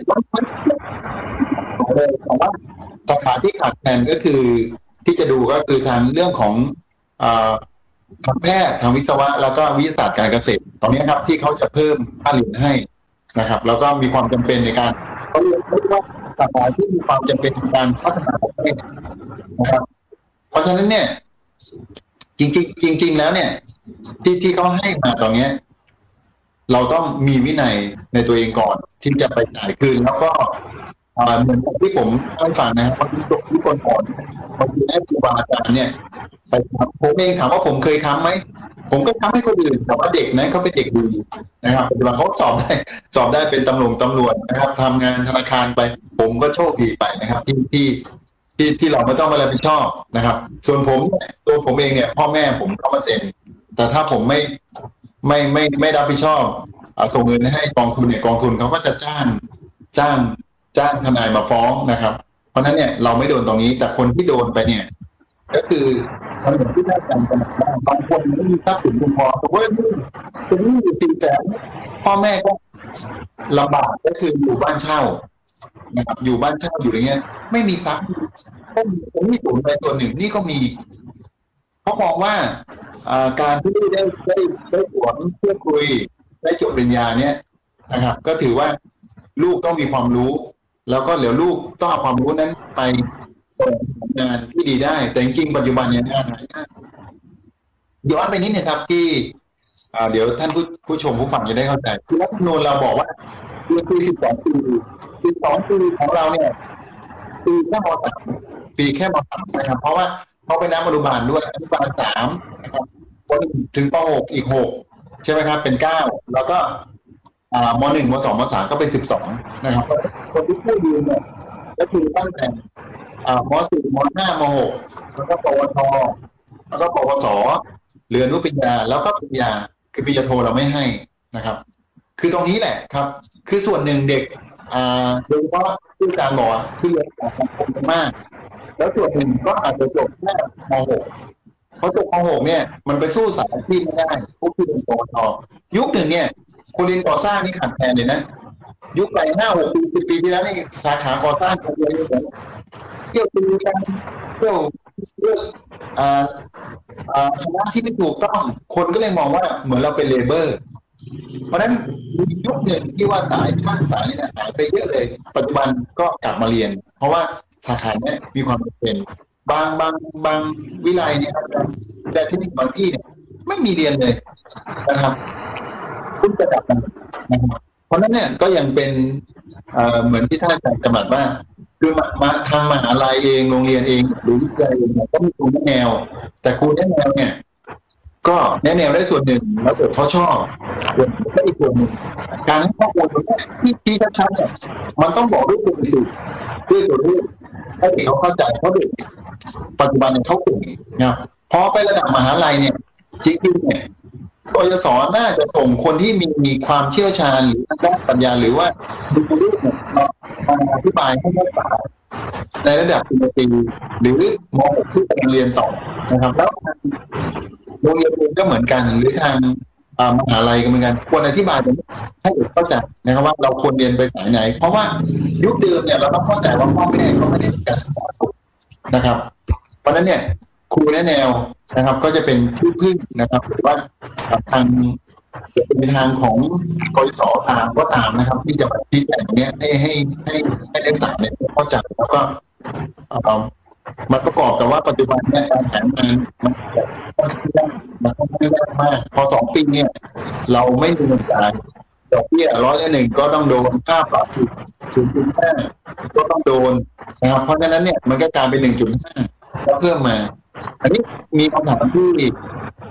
เลยแต่ว่าสาขาที่ขาดแคลนก็คือที่จะดูก็คือทางเรื่องของทางแพทย์ทางวิศวะแล้วก็วิทยาศาสตร์การเกษตรตอนนี้ครับที่เขาจะเพิ่มค่าเรียนให้นะครับแล้วก็มีความจำเป็นในการเขาเรียกว่าสาขาที่มีความจำเป็นในการพัฒนาประเทศนะครับเพราะฉะนั้นเนี่ยจริงๆจริงๆแล้วเนี่ยที่ที่เขาให้มาตรงนี้เราต้องมีวินัยในตัวเองก่อนที่จะไปจ่ายคืนแล้วก็เหมือนที่ผมให้ฟังนะครับว่าที่ที่คนก่อนบางทีให้ครูบาอาจารย์เนี่ยไปผมเองถามว่าผมเคยค้ำไหมผมก็ค้ำให้คนอื่นแต่ว่าเด็กนะเขาเป็นเด็กดีนะครับปัจจุบันเขาสอบได้สอบได้เป็นตำรวจตำรวจนะครับทำงานธนาคารไปผมก็โชคดีไปนะครับที่ที่ที่ที่เราไม่ต้องมารับผิดชอบนะครับส่วนผมตัวผมเองเนี่ยพ่อแม่ผมเข้ามาเซ็นแต่ถ้าผมไม่ไม่ไม่ไม่รับผิดชอบส่งเงินให้กองทุนเนี่ยกองทุนเขาก็จะจ้างจ้างจ้างทนายมาฟ้องนะครับเพราะฉะนั้นเนี่ยเราไม่โดนตรงนี้แต่คนที่โดนไปเนี่ยก็คือมันเหมือนที่ท่านอาจารย์บอกว่าบางคนไม่มีทรัพย์สินเพียงพอแต่ว่าเป็นหนี้อยู่สี่แสนพ่อแม่ก็ลำบากก็คืออยู่บ้านเช่านะครับอยู่บ้านเช่าอยู่อย่างเงี้ยไม่มีทรัพย์ก็มีส่วนไปส่วนหนึ่งนี่ก็มีเขามองว่าการที่ได้ได้ได้สวนเพื่อคุยได้จบปริญญาเนี่ยนะครับก็ถือว่าลูกต้องมีความรู้แล้วก็เดี๋ยวลูกต้องเอาความรู้นั้นไปทำงานที่ดีได้แต่จริงๆปัจจุบันเนี่ยงานหายากย้อนไปนิดนึงครับที่เดี๋ยวท่านผู้ผู้ชมผู้ฟังจะได้เข้าใจคือรัฐธรรมนูญเราบอกว่าปีสิบสองปีสิบสองปีของเราเนี่ยปีแค่ม.สามปีแค่ม.สามนะครับเพราะว่าเขาไปน้ำอนุบาลด้วยอนุบาลสามนะครับคนถึงป.หกอีกหกใช่ไหมครับเป็นเก้าแล้วก็ม.หนึ่งม.สองม.สามก็เป็นสิบสองนะครับคนที่พูดยืนเนี่ยก็คือตั้งแต่ม.สี่ม.ห้าม.หกแล้วก็ปวชแล้วก็ปวสเรียนรู้ปริญญาแล้วก็ปริญญาคือปริญญาโทเราไม่ให้นะครับคือตรงนี้แหละครับคือส่วนหนึ่งเด็กโดยเฉพาะที่อาจารย์บอกคือเรียนของสังคมมากแล้วส่วนหนึ่งก็อาจจะจบแค่ม.หกเพราะจบม.หกเนี่ยมันไปสู้สายอาชีพไม่ได้พวกที่เรียนปวชยุคหนึ่งเนี่ยคนเรียนก่อสร้างนี่ขาดแคลนเลยนะยุคไปห้าหกปีสิบปีที่แล้วนี่สาขาก่อสร้างคนเรียนเหมือนเที่ยวตีกันเที่ยวเรื่องคณะที่ไม่ถูกต้องคนก็เลยมองว่าเหมือนเราเป็นเลเบอร์เพราะฉะนั้นยุคหนึ่งที่ว่าสายช่างสายนี่นะหายไปเยอะเลยปัจจุบันก็กลับมาเรียนเพราะว่าสาขาเนี้ยมีความจำเป็นบางบางบางวิไลเนี่ยแต่ที่บางที่เนี่ยไม่มีเรียนเลยนะครับคุณจะดับมันนะครับเพราะนั้นเนี่ยก็ยังเป็นเหมือนที่ท่านอาจารย์กำหนดว่าคือมาทางมหาลัยเองโรงเรียนเองหรือวิทยาลัยเองเนี่ยก็มีครูแนะแนวแต่ครูแนะแนวเนี่ยก็แนะแนวได้ส่วนหนึ่งแล้วเกิดเขาชอบส่วนก็อีกส่วนหนึ่งการให้ข้อมูลที่ที่ชัดๆเนี่ยมันต้องบอกด้วยตัวเลขด้วยตัวเลขให้เด็กเขาเข้าใจเพราะเด็กปัจจุบันเนี่ยเขาเก่งนะพอไประดับมหาลัยเนี่ยจริงๆเนี่ยกยศน่าจะส่งคนที่มีมีความเชี่ยวชาญหรือด้านปัญญาหรือว่าดูรูปเนี่ยมาอธิบายให้นักศึกษาในระดับปริญญาตรีหรือม.หกที่กำลังเรียนต่อนะครับแล้วโรงเรียนเองก็เหมือนกันหรือทางมหาลัยก็เหมือนกันควรอธิบายให้เด็กเข้าใจนะครับว่าเราควรเรียนไปสายไหนเพราะว่ายุคเดิมเนี่ยเราต้องเข้าใจว่าพ่อแม่เขาไม่ได้มีการสอนนะครับเพราะฉะนั้นเนี่ยครูแนะแนวนะครับก็จะเป็นที่พึ่งนะครับหรือว่าทางจะเป็นทางของกยศตามก็ตามนะครับที่จะมาชี้แจงตรงนี้ให้ให้ให้ให้นักศึกษาเนี่ยเข้าใจแล้วก็มันประกอบกับว่าปัจจุบันเนี่ยการแข่งงานมันค่อนข้างยากมันค่อนข้างยากมากพอสองปีเนี่ยเราไม่มีเงินจ่ายดอกเบี้ยร้อยละหนึ่งก็ต้องโดนค่าปรับศูนย์จุดห้าก็ต้องโดนนะครับเพราะฉะนั้นเนี่ยมันก็กลายเป็นหนึ่งจุดห้าแล้วเพิ่มมาอันนี้มีคำถามที่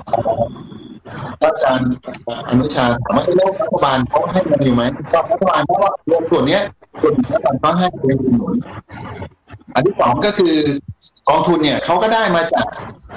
อาจารย์อนุชาถามว่าแล้วรัฐบาลเขาให้มันอยู่ไหมก็รัฐบาลเพราะว่าเงินส่วนนี้ส่วนรัฐบาลเขาให้เป็นหนุนอันที่สองก็คือกองทุนเนี่ยเขาก็ได้มาจาก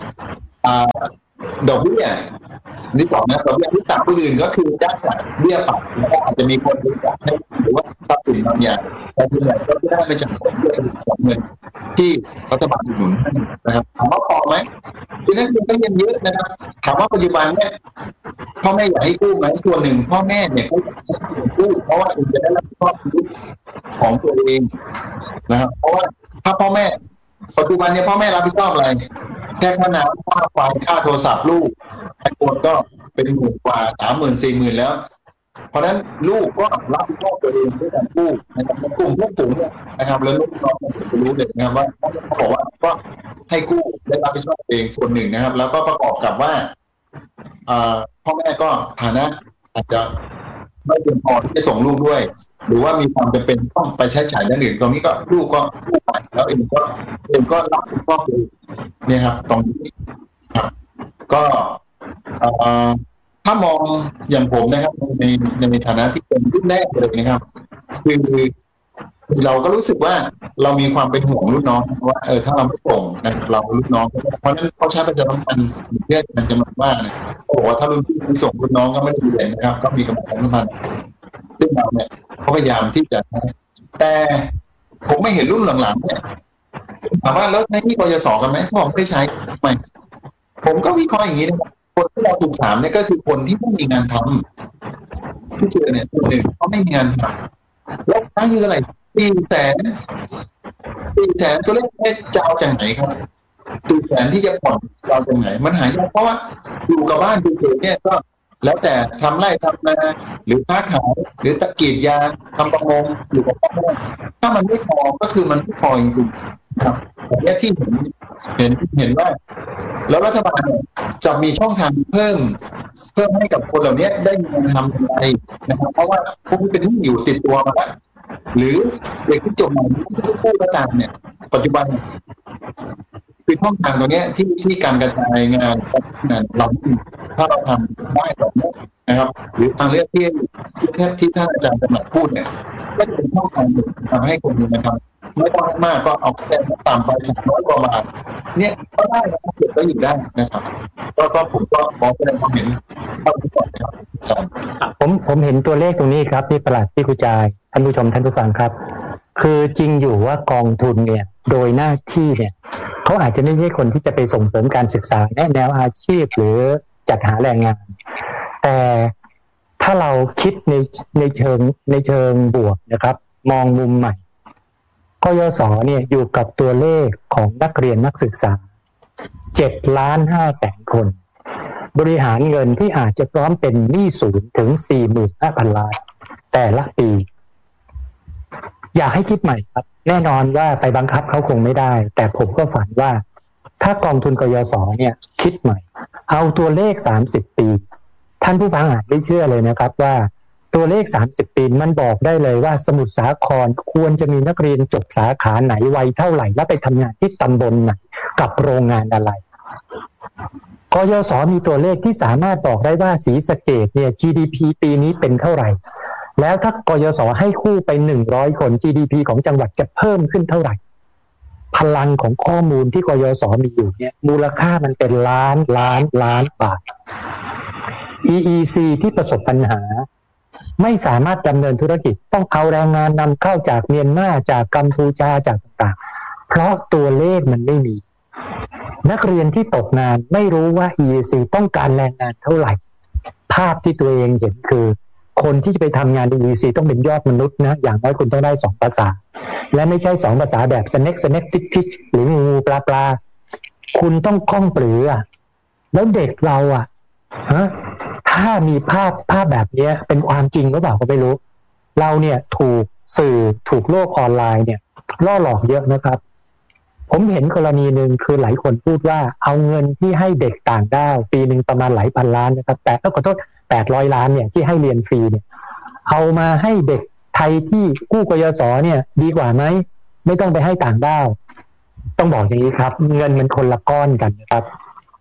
ดอกเบี้ยนี่บอกนะดอกเบี้ยที่ต่ำผู้อื่นก็คือได้จากเบี้ยปรับแล้วก็อาจจะมีคนบริจาคให้หรือว่าทรัพย์สินบางอย่างแต่ส่วนใหญ่ก็ได้มาจากเบี้ยของเงินที่รัฐบาลหนุนนะครับถามว่าพอไหมทีนี้มันก็ยังเยอะนะครับถามว่าปัจจุบันเนี่ยพ่อแม่อยากให้กู้ไหมตัวหนึ่งพ่อแม่เนี่ยเขาอยากให้กู้เพราะว่าจะได้รับผิดชอบชีวิตของตัวเองนะครับเพราะว่าถ้าพ่อแม่ปัจจุบันเนี่ยพ่อแม่รับผิดชอบอะไรแค่ค่าน้ำค่าไฟค่าโทรศัพท์ลูกไอ้คนก็เป็นหมื่นกว่าสามหมื่นสี่หมื่นแล้วเพราะฉะนั้นลูกก็รับผิดชอบตัวเองด้วยการกู้นะครับกลุ่มผู้สูงเนี่ยนะครับแล้วลูกน้องจะรู้เลยนะครับว่าเขาบอกว่าก็ให้กู้ได้รับผิดชอบเองส่วนหนึ่งนะครับแล้วก็ประกอบกับว่าพ่อแม่ก็ฐานะอาจจะไม่เพียงพอที่จะส่งลูกด้วยหรือว่ามีความจำเป็นต้องไปใช้จ่ายด้านอื่นตรงนี้ก็ลูกก็กู้ไปแล้วเองก็เองก็รับผิดชอบเองเนี่ยครับตรงนี้ครับก็ถ้ามองอย่างผมนะครับในในฐานะที่เป็นรุ่นแรกเลยนะครับคือเราก็รู้สึกว่าเรามีความเป็นห่วงรุ่นน้องว่าเออถ้าเราไม่ส่งนะเรารุ่นน้องเพราะฉะนั้นเขาใช้ประจำวันเพื่อการจำนวนมากเนี่ยเขาบอกว่าถ้ารุ่นพี่ไม่ส่งรุ่นน้องก็ไม่ได้เรียนนะครับก็มีกำลังสำคัญซึ่งเราเนี่ยพยายามที่จะแต่ผมไม่เห็นรุ่นหลังๆเนี่ยถามว่าแล้วใช้ที่กยศกันไหมเขาบอกไม่ใช้ไม่ผมก็วิเคราะห์อย่างนี้นะครับคนที่เราถูกถามเนี่ยก็คือคนที่ไม่มีงานทำที่เจอเนี่ยคนหนึ่งเขาไม่มีงานทำแล้วตั้งคืออะไรสี่แสนสี่แสนตัวเลขจะเอาจากไหนครับสี่แสนที่จะผ่อนเราจากไหนมันหายากเพราะว่าอยู่กับบ้านอยู่เฉยเนี่ยก็แล้วแต่ทำไร่ทำนาหรือค้าขายหรือตะกรีดยางทำประมงอยู่กับพ่อแม่ถ้ามันไม่พอก็คือมันไม่พอจริงๆครับแต่เนี่ยที่เห็นเห็นเห็นว่าแล้วรัฐบาลจะมีช่องทางเพิ่มเพิ่มให้กับคนเหล่านี้ได้มีงานทำอะไรนะครับเพราะว่าพวกนี้เป็นที่อยู่ติดตัวมาแล้วหรือเด็กที่จบใหม่ที่กู้ก็ตามเนี่ยปัจจุบันคือช่องทางตัวนี้ที่ที่การกระจายงานงานเราถ้าเราทำได้แบบนี้นะครับหรือทางเลือกที่ที่ที่ท่านอาจารย์กำลังพูดเนี่ยก็จะเป็นช่องทางหนึ่งทำให้คนมีนะครับไม่ต้องมากก็เอาแค่ต่ำไปสักน้อยกว่าบาทเนี่ยก็ได้นะครับเก็บไว้อยู่ได้นะครับก็ก็ผมก็ขอแสดงความเห็นเข้าไปก่อนครับอาจารย์ผมผมเห็นตัวเลขตรงนี้ครับที่ประหลัดที่กุจายท่านผู้ชมท่านผู้ฟังครับคือจริงอยู่ว่ากองทุนเนี่ยโดยหน้าที่เนี่ยเขาอาจจะไม่ใช่คนที่จะไปส่งเสริมการศึกษาแนะแนวอาชีพหรือจัดหาแรงงานแต่ถ้าเราคิดในในเชิงในเชิงบวกนะครับมองมุมใหม่กยศเนี่ยอยู่กับตัวเลขของนักเรียนนักศึกษาเจ็ดล้านห้าแสนคนบริหารเงินที่อาจจะพร้อมเป็นหนี้ศูนย์ถึง สี่หมื่นห้าพัน ล้านแต่ละปีอยากให้คิดใหม่ครับแน่นอนว่าไปบังคับเขาคงไม่ได้แต่ผมก็ฝันว่าถ้ากองทุนกยศเนี่ยคิดใหม่เอาตัวเลขสามสิบปีท่านผู้ฟังอาจไม่เชื่อเลยนะครับว่าตัวเลขสามสิบปีมันบอกได้เลยว่าสมุทรสาครควรจะมีนักเรียนจบสาขาไหนวัยเท่าไหร่และไปทำงานที่ตำบลไหนกับโรงงานอะไรกยศมีตัวเลขที่สามารถบอกได้ว่าศรีสะเกษเนี่ย จี ดี พี ปีนี้เป็นเท่าไหร่แล้วถ้ากยศให้คู่ไปหนึ่งร้อยคน จี ดี พี ของจังหวัดจะเพิ่มขึ้นเท่าไหร่พลังของข้อมูลที่กยศมีอยู่เนี่ยมูลค่ามันเป็นล้านล้านล้านบาท อี อี ซี ที่ประสบปัญหาไม่สามารถดำเนินธุรกิจต้องเอาแรงงานนำเข้าจากเมียนมาจากกัมพูชาจากต่างๆเพราะตัวเลขมันไม่มีนักเรียนที่ตกงานไม่รู้ว่า อี อี ซี ต้องการแรงงานเท่าไหร่ภาพที่ตัวเองเห็นคือคนที่จะไปทำงาน อี อี ซี ต้องเป็นยอดมนุษย์นะอย่างน้อยคุณต้องได้สองภาษาและไม่ใช่สองภาษาแบบสเน็กสเน็กทิชทิชหรืองูปลาปลาคุณต้องคล่องปรืออ่ะแล้วเด็กเราอ่ะฮะถ้ามีภาพภาพแบบนี้เป็นความจริงหรือเปล่าก็ไม่รู้เราเนี่ยถูกสื่อถูกโลกออนไลน์เนี่ยล่อหลอกเยอะนะครับผมเห็นกรณีหนึ่งคือหลายคนพูดว่าเอาเงินที่ให้เด็กต่างด้าวปีหนึ่งประมาณหลายพันล้านนะครับแต่ขอโทษแปดร้อยล้านเนี่ยที่ให้เรียนฟรีเนี่ยเอามาให้เด็กไทยที่กู้กยศเนี่ยดีกว่าไหมไม่ต้องไปให้ต่างด้าวต้องบอกอย่างนี้ครับเงินมันคนละก้อนกันนะครับ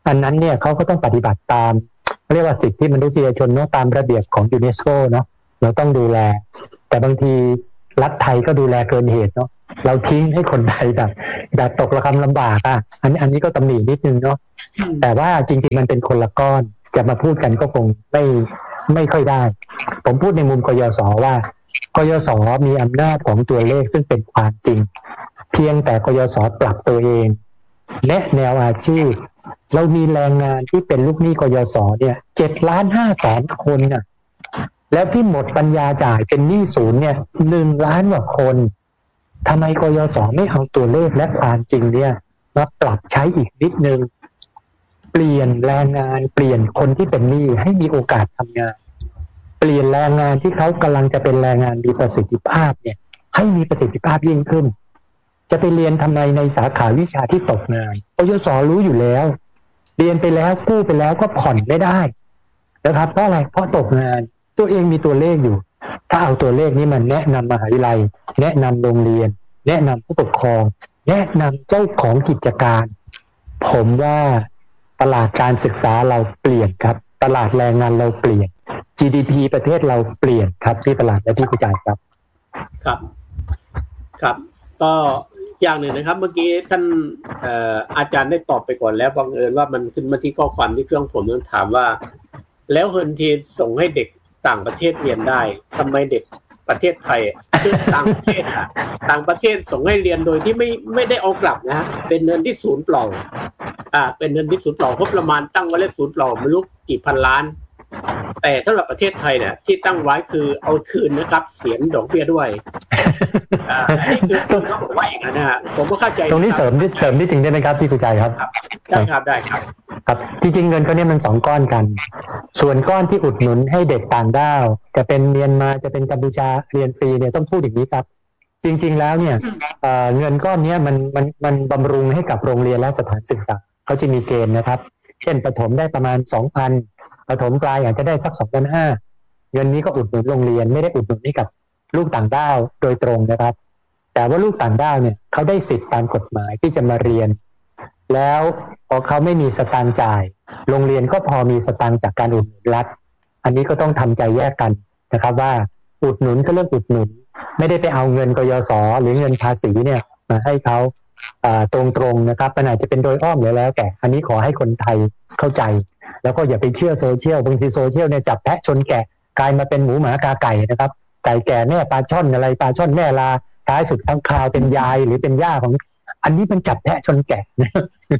อันนั้นเนี่ยเขาก็ต้องปฏิบัติตามเรียกว่าสิทธิมนุษยชนเนาะตามระเบียบของยูเนสโกเนาะเราต้องดูแลแต่บางทีรัฐไทยก็ดูแลเกินเหตุเนาะเราทิ้งให้คนไทยแบบแบบตกระกำลำบากอ่ะอันนี้อันนี้ก็ตำหนินิดนึงเนาะแต่ว่าจริงๆมันเป็นคนละก้อนจะมาพูดกันก็คงไม่ไม่ค่อยได้ผมพูดในมุมกยศว่ากยศมีอำนาจของตัวเลขซึ่งเป็นความจริงเพียงแต่กยศปรับตัวเองและแนวอาชีพเรามีแรงงานที่เป็นลูกหนี้กยศเนี่ยเจ็ดล้านห้าแสนคนน่ะแล้วที่หมดปัญญาจ่ายเป็นหนี้ศูนย์เนี่ยหนึ่งล้านกว่าคนทำไมกยศไม่เอาตัวเลขและความจริงเนี่ยมาปรับใช้อีกนิดนึงเปลี่ยนแรงงานเปลี่ยนคนที่เป็นหนี้ให้มีโอกาสทำงานเปลี่ยนแรงงานที่เขากำลังจะเป็นแรงงานมีประสิทธิภาพเนี่ยให้มีประสิทธิภาพยิ่งขึ้นจะไปเรียนทำไมในสาขาวิชาที่ตกงานกยศรู้อยู่แล้วเรียนไปแล้วกู้ไปแล้วก็ผ่อนไม่ได้นะครับเพราะอะไรเพราะตกงานตัวเองมีตัวเลขอยู่ถ้าเอาตัวเลขนี้มันแนะนำมหาวิทยาลัยแนะนำโรงเรียนแนะนำผู้ปกครองแนะนำเจ้าของกิจการผมว่าตลาดการศึกษาเราเปลี่ยนครับตลาดแรงงานเราเปลี่ยน จี ดี พี ประเทศเราเปลี่ยนครับที่ตลาดและที่ผู้จ่ายครับครับครับก็อย่างหนึ่งนะครับเมื่อกี้ท่านเอ่ออาจารย์ได้ตอบไปก่อนแล้วบังเอิญว่ามันขึ้นมาที่ข้อความที่เครื่องผมต้องถามว่าแล้วเฮินทีส่งให้เด็กต่างประเทศเรียนได้ทำไมเด็กประเทศไทยคือต่างประเทศอะต่างประเทศส่งให้เรียนโดยที่ไม่ไม่ได้เอากลับนะฮะเป็นเงินที่ศูนย์เปล่าอ่าเป็นเงินที่ศูนย์เปล่าเพราะประมาณตั้งไว้เลขศูนย์เปล่าไม่รู้กี่พันล้านแต่สำหรับประเทศไทยเนี่ยที่ตั้งไว้คือเอาคืนนะครับเสียดอกเบี้ยด้วยอ่าอันนี้คือเขาบอกว่าอย่างนั้นนะฮะผมก็เข้าใจตรงนี้เสริมนิดเสริมนิดจริงได้ไหมครับพี่กุญชัยครับได้ครับได้ครับครับจริงๆเงินก้อนนี้มันสองก้อนกันส่วนก้อนที่อุดหนุนให้เด็กต่างด้าวจะเป็นเมียนมาจะเป็นกัมพูชาเรียนฟรีเนี่ยต้องพูดอย่างนี้ครับจริงๆแล้วเนี่ยเอ่อเงินก้อนนี้มันมันมันบำรุงให้กับโรงเรียนและสถานศึกษาเขาจะมีเกณฑ์นะครับเช่นประถมได้ประมาณ สองพัน ประถมปลายอาจจะได้สัก สองพันห้าร้อย เงินนี้ก็อุดหนุนโรงเรียนไม่ได้อุดหนุนให้กับลูกต่างด้าวโดยตรงนะครับแต่ว่าลูกต่างด้าวเนี่ยเขาได้สิทธิตามกฎหมายที่จะมาเรียนแล้วพอเขาไม่มีสตางค์จ่ายโรงเรียนก็พอมีสตางค์จากการอุดหนุนรัฐอันนี้ก็ต้องทำใจแยกกันนะครับว่าอุดหนุนก็เรื่องอุดหนุนไม่ได้ไปเอาเงินกยศหรือเงินภาษีเนี่ยมาให้เขาตรงๆนะครับมันอาจจะเป็นโดยอ้อมหรือแล้วแต่อันนี้ขอให้คนไทยเข้าใจแล้วก็อย่าไปเชื่อโซเชียลบางทีโซเชียลเนี่ยจับแพะชนแกะกลายมาเป็นหมูหมากาไก่นะครับไก่แก่แม่ปลาช่อนอะไรปลาช่อนแม่ลาท้ายสุดทั้งคราวเป็นยายหรือเป็นย่าของอันนี้มันจับแพะชนแกะนะ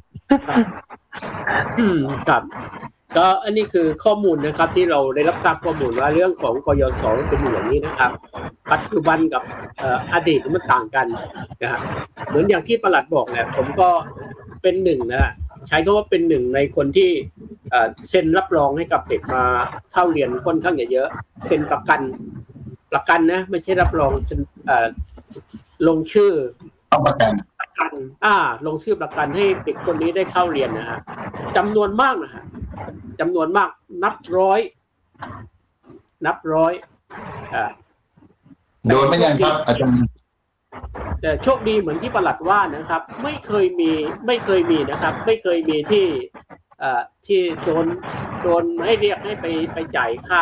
อืมครับก็อันนี้คือข้อมูลนะครับที่เราได้รับทราบข้อมูลว่าเรื่องของกยศเป็นอย่างนี้นะครับปัจจุบันกับเอ่ออดีตมันต่างกันนะฮะเหมือนอย่างที่ปลัดบอกเนี่ยผมก็เป็นหนึ่งนะใช้คำว่าเป็นหนึ่งในคนที่เซ็นรับรองให้กับเด็กมาเข้าเรียนค่อนข้างเยอะเซ็นประกันประกันนะไม่ใช่รับรองเซ็นลงชื่อประกันประกันอ่าลงชื่อประกันให้เด็กคนนี้ได้เข้าเรียนนะฮะจำนวนมากนะฮะจำนวนมากนับร้อยนับร้อยอ่าโดนไม่ยังครับอาจารย์แต่โชคดีเหมือนที่ปลัดว่านะครับไม่เคยมีไม่เคยมีนะครับไม่เคยมีที่เอ่อที่โดนโดนให้เรียกให้ไปไปจ่ายค่า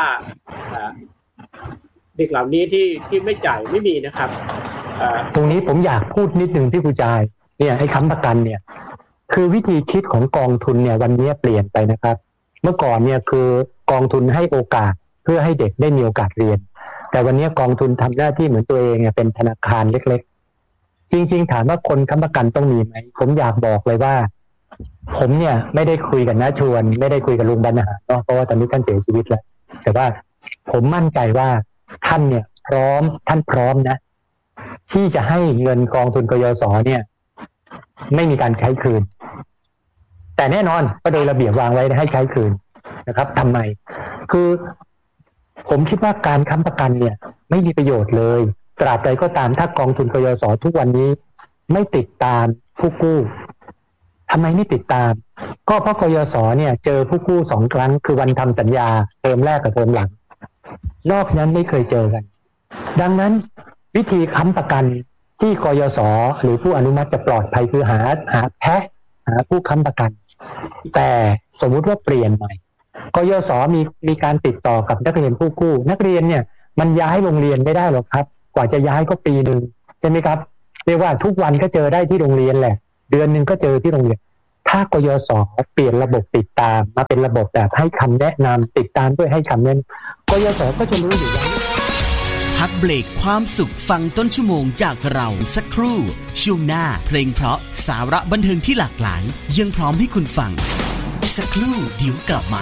เด็กเหล่านี้ที่ที่ไม่จ่ายไม่มีนะครับตรงนี้ผมอยากพูดนิดนึงที่ผู้จ่ายเนี่ยให้ค้ำประกันเนี่ยคือวิธีคิดของกองทุนเนี่ยวันนี้เปลี่ยนไปนะครับเมื่อก่อนเนี่ยคือกองทุนให้โอกาสเพื่อให้เด็กได้มีโอกาสเรียนแต่วันนี้กองทุนทำหน้าที่เหมือนตัวเองเนี่ยเป็นธนาคารเล็กๆจริงๆถามว่าคนค้ำประกันต้องมีไหมผมอยากบอกเลยว่าผมเนี่ยไม่ได้คุยกับน้าชวนไม่ได้คุยกับลุงบรรหารเนาะเพราะว่าตอนนี้ท่านเสียชีวิตแล้วแต่ว่าผมมั่นใจว่าท่านเนี่ยพร้อมท่านพร้อมนะที่จะให้เงินกองทุนกยศเนี่ยไม่มีการใช้คืนแต่แน่นอนก็โดยระเบียบวางไว้ให้ใช้คืนนะครับทำไมคือผมคิดว่าการค้ำประกันเนี่ยไม่มีประโยชน์เลยตราบใดก็ตามถ้ากองทุนกยศทุกวันนี้ไม่ติดตามผู้กู้ทำไมไม่ติดตามก็เพราะกยศเนี่ยเจอผู้กู้สองครั้งคือวันทำสัญญาเทอมแรกกับเทอมหลังนอกนั้นไม่เคยเจอกันดังนั้นวิธีค้ำประกันที่กยศหรือผู้อนุมัติจะปลอดภัยคือหาหาแพะหาผู้ค้ำประกันแต่สมมุติว่าเปลี่ยนใหม่กยศมีมีการติดต่อกับนักเรียนผู้กู้นักเรียนเนี่ยมันย้ายโรงเรียนไม่ได้หรอกครับกว่าจะย้ายก็ปีนึงใช่ไหมครับเรียกว่าทุกวันก็เจอได้ที่โรงเรียนแหละเดือนนึงก็เจอที่โรงเรียนถ้ากยศเปลี่ยนระบบติดตามมาเป็นระบบแบบให้คำแนะนำติดตามด้วยให้คำแนะนำกยศก็จะรู้อยู่แล้วพักเบรกความสุขฟังต้นชั่วโมงจากเราสักครู่ช่วงหน้าเพลงเพราะสาระบันเทิงที่หลากหลายยังพร้อมให้คุณฟังสักครู่เดี๋ยวกลับมา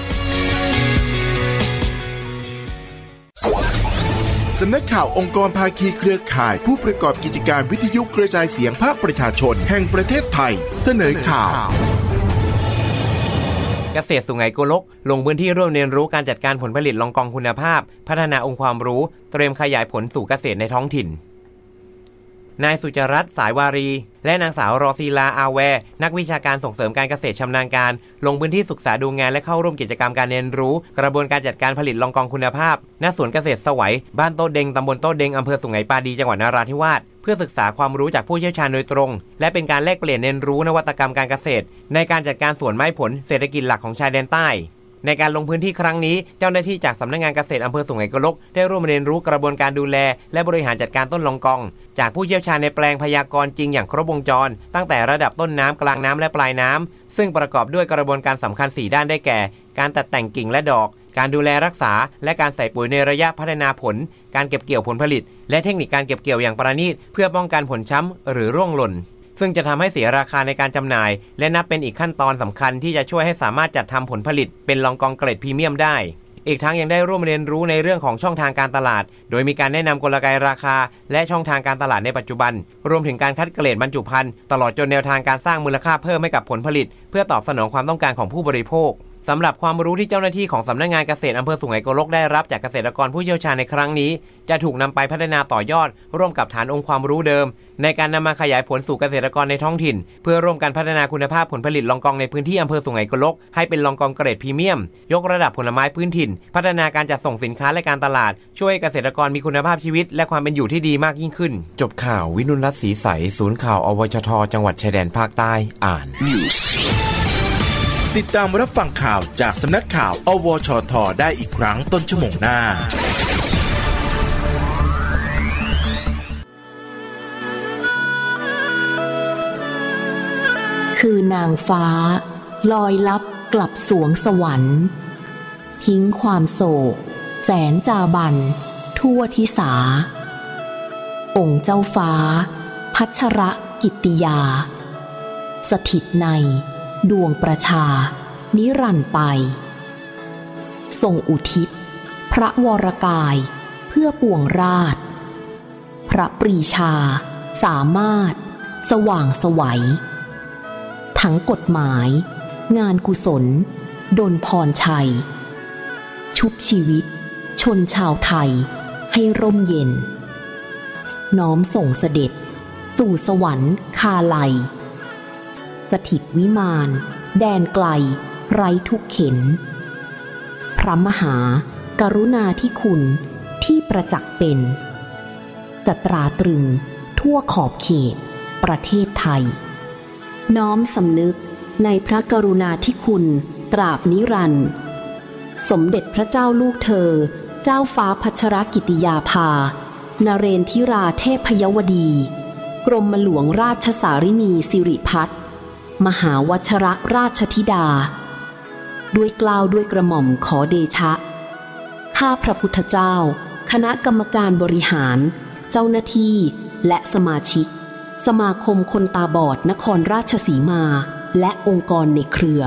สำนักข่าวองค์กรภาคีเครือข่ายผู้ประกอบกิจการวิทยุกระจายเสียงภาคประชาชนแห่งประเทศไทยเสนอข่าวเกษตรสุไหงโกลกลงพื้นที่ร่วมเรียนรู้การจัดการผลผลิตลองกองคุณภาพพัฒนาองค์ความรู้เตรียมขยายผลสู่เกษตรในท้องถิ่นนายสุจรัตน์สายวารีและนางสาวรอซีลาอาแวนักวิชาการส่งเสริมการเกษตรชำนาญการลงพื้นที่ศึกษาดูงานและเข้าร่วมกิจกรรมการเรียนรู้กระบวนการจัดการผลิตลองกองคุณภาพณสวนเกษตรสวัยบ้านโต้เด็งตำบลโต้เด็งอำเภอสุไหงปาดีจังหวัดนราธิวาสเพื่อศึกษาความรู้จากผู้เชี่ยวชาญโดยตรงและเป็นการแลกเปลี่ยนเรียนรู้นวัตกรรมการเกษตรในการจัดการสวนไม้ผลเศรษฐกิจหลักของชายแดนใต้ในการลงพื้นที่ครั้งนี้เจ้าหน้าที่จากสำนักงานเกษตรอำเภอสุไหงโกลกได้ร่วมเรียนรู้กระบวนการดูแลและบริหารจัดการต้นลองกองจากผู้เชี่ยวชาญในแปลงพยากรณ์จริงอย่างครบวงจรตั้งแต่ระดับต้นน้ำกลางน้ำและปลายน้ำซึ่งประกอบด้วยกระบวนการสำคัญสี่ด้านได้แก่การตัดแต่งกิ่งและดอกการดูแลรักษาและการใส่ปุ๋ยในระยะพัฒนาผลการเก็บเกี่ยวผลผลิตและเทคนิคการเก็บเกี่ยวอย่างประณีตเพื่อป้องกันผลช้ำหรือร่วงหล่นซึ่งจะทำให้เสียราคาในการจำหน่ายและนับเป็นอีกขั้นตอนสำคัญที่จะช่วยให้สามารถจัดทำผลผลิตเป็นลองกองเกรดพรีเมียมได้อีกทั้งยังได้ร่วมเรียนรู้ในเรื่องของช่องทางการตลาดโดยมีการแนะนำกลไกราคาและช่องทางการตลาดในปัจจุบันรวมถึงการคัดเกรดบรรจุภัณฑ์ตลอดจนแนวทางการสร้างมูลค่าเพิ่มให้กับผลผลิตเพื่อตอบสนองความต้องการของผู้บริโภคสำหรับความรู้ที่เจ้าหน้าที่ของสำนักงานเกษตรอำเภอสุไหงโกลกได้รับจากเกษตรกรผู้เชี่ยวชาญในครั้งนี้จะถูกนำไปพัฒนาต่อยอดร่วมกับฐานองค์ความรู้เดิมในการนำมาขยายผลสู่เกษตรกรในท้องถิ่นเพื่อร่วมกันพัฒนาคุณภาพผลผลิตลองกองในพื้นที่อำเภอสุไหงโกลกให้เป็นลองกองเกรดพรีเมียมยกระดับผลไม้พื้นถิ่นพัฒนาการจัดส่งสินค้าและการตลาดช่วยเกษตรกรมีคุณภาพชีวิตและความเป็นอยู่ที่ดีมากยิ่งขึ้นจบข่าววินุรัตน์ศรีใสศูนย์ข่าวอวชทจังหวัดชายแดนภาคใต้อ่านติดตามรับฟังข่าวจากสำนักข่าวอวชทได้อีกครั้งต้นชั่วโมงหน้าคือนางฟ้าลอยลับกลับสวงสวรรค์ทิ้งความโศกแสนจาบันทั่วทิสาองค์เจ้าฟ้าพัชรกิตติยาสถิตในดวงประชานิรันดร์ไปทรงอุทิศพระวรกายเพื่อปวงราชพระปรีชาสามารถสว่างไสวทั้งกฎหมายงานกุศลดลพรชัยชุบชีวิตชนชาวไทยให้ร่มเย็นน้อมส่งเสด็จสู่สวรรค์คาไลสถิตวิมานแดนไกลไร้ทุกเข็นพระมหากรุณาธิคุณที่ประจักษ์เป็นจะตราตรึงทั่วขอบเขตประเทศไทยน้อมสำนึกในพระกรุณาธิคุณตราบนิรันดร์สมเด็จพระเจ้าลูกเธอเจ้าฟ้าพัชรกิติยาภานเรนทิราเทพยวดีกรมหลวงราชสารินีสิริพัฒน์มหาวัชรราชธิดาด้วยเกล้าด้วยกระหม่อมขอเดชะข้าพระพุทธเจ้าคณะกรรมการบริหารเจ้าหน้าที่และสมาชิกสมาคมคนตาบอดนครราชสีมาและองค์กรในเครือ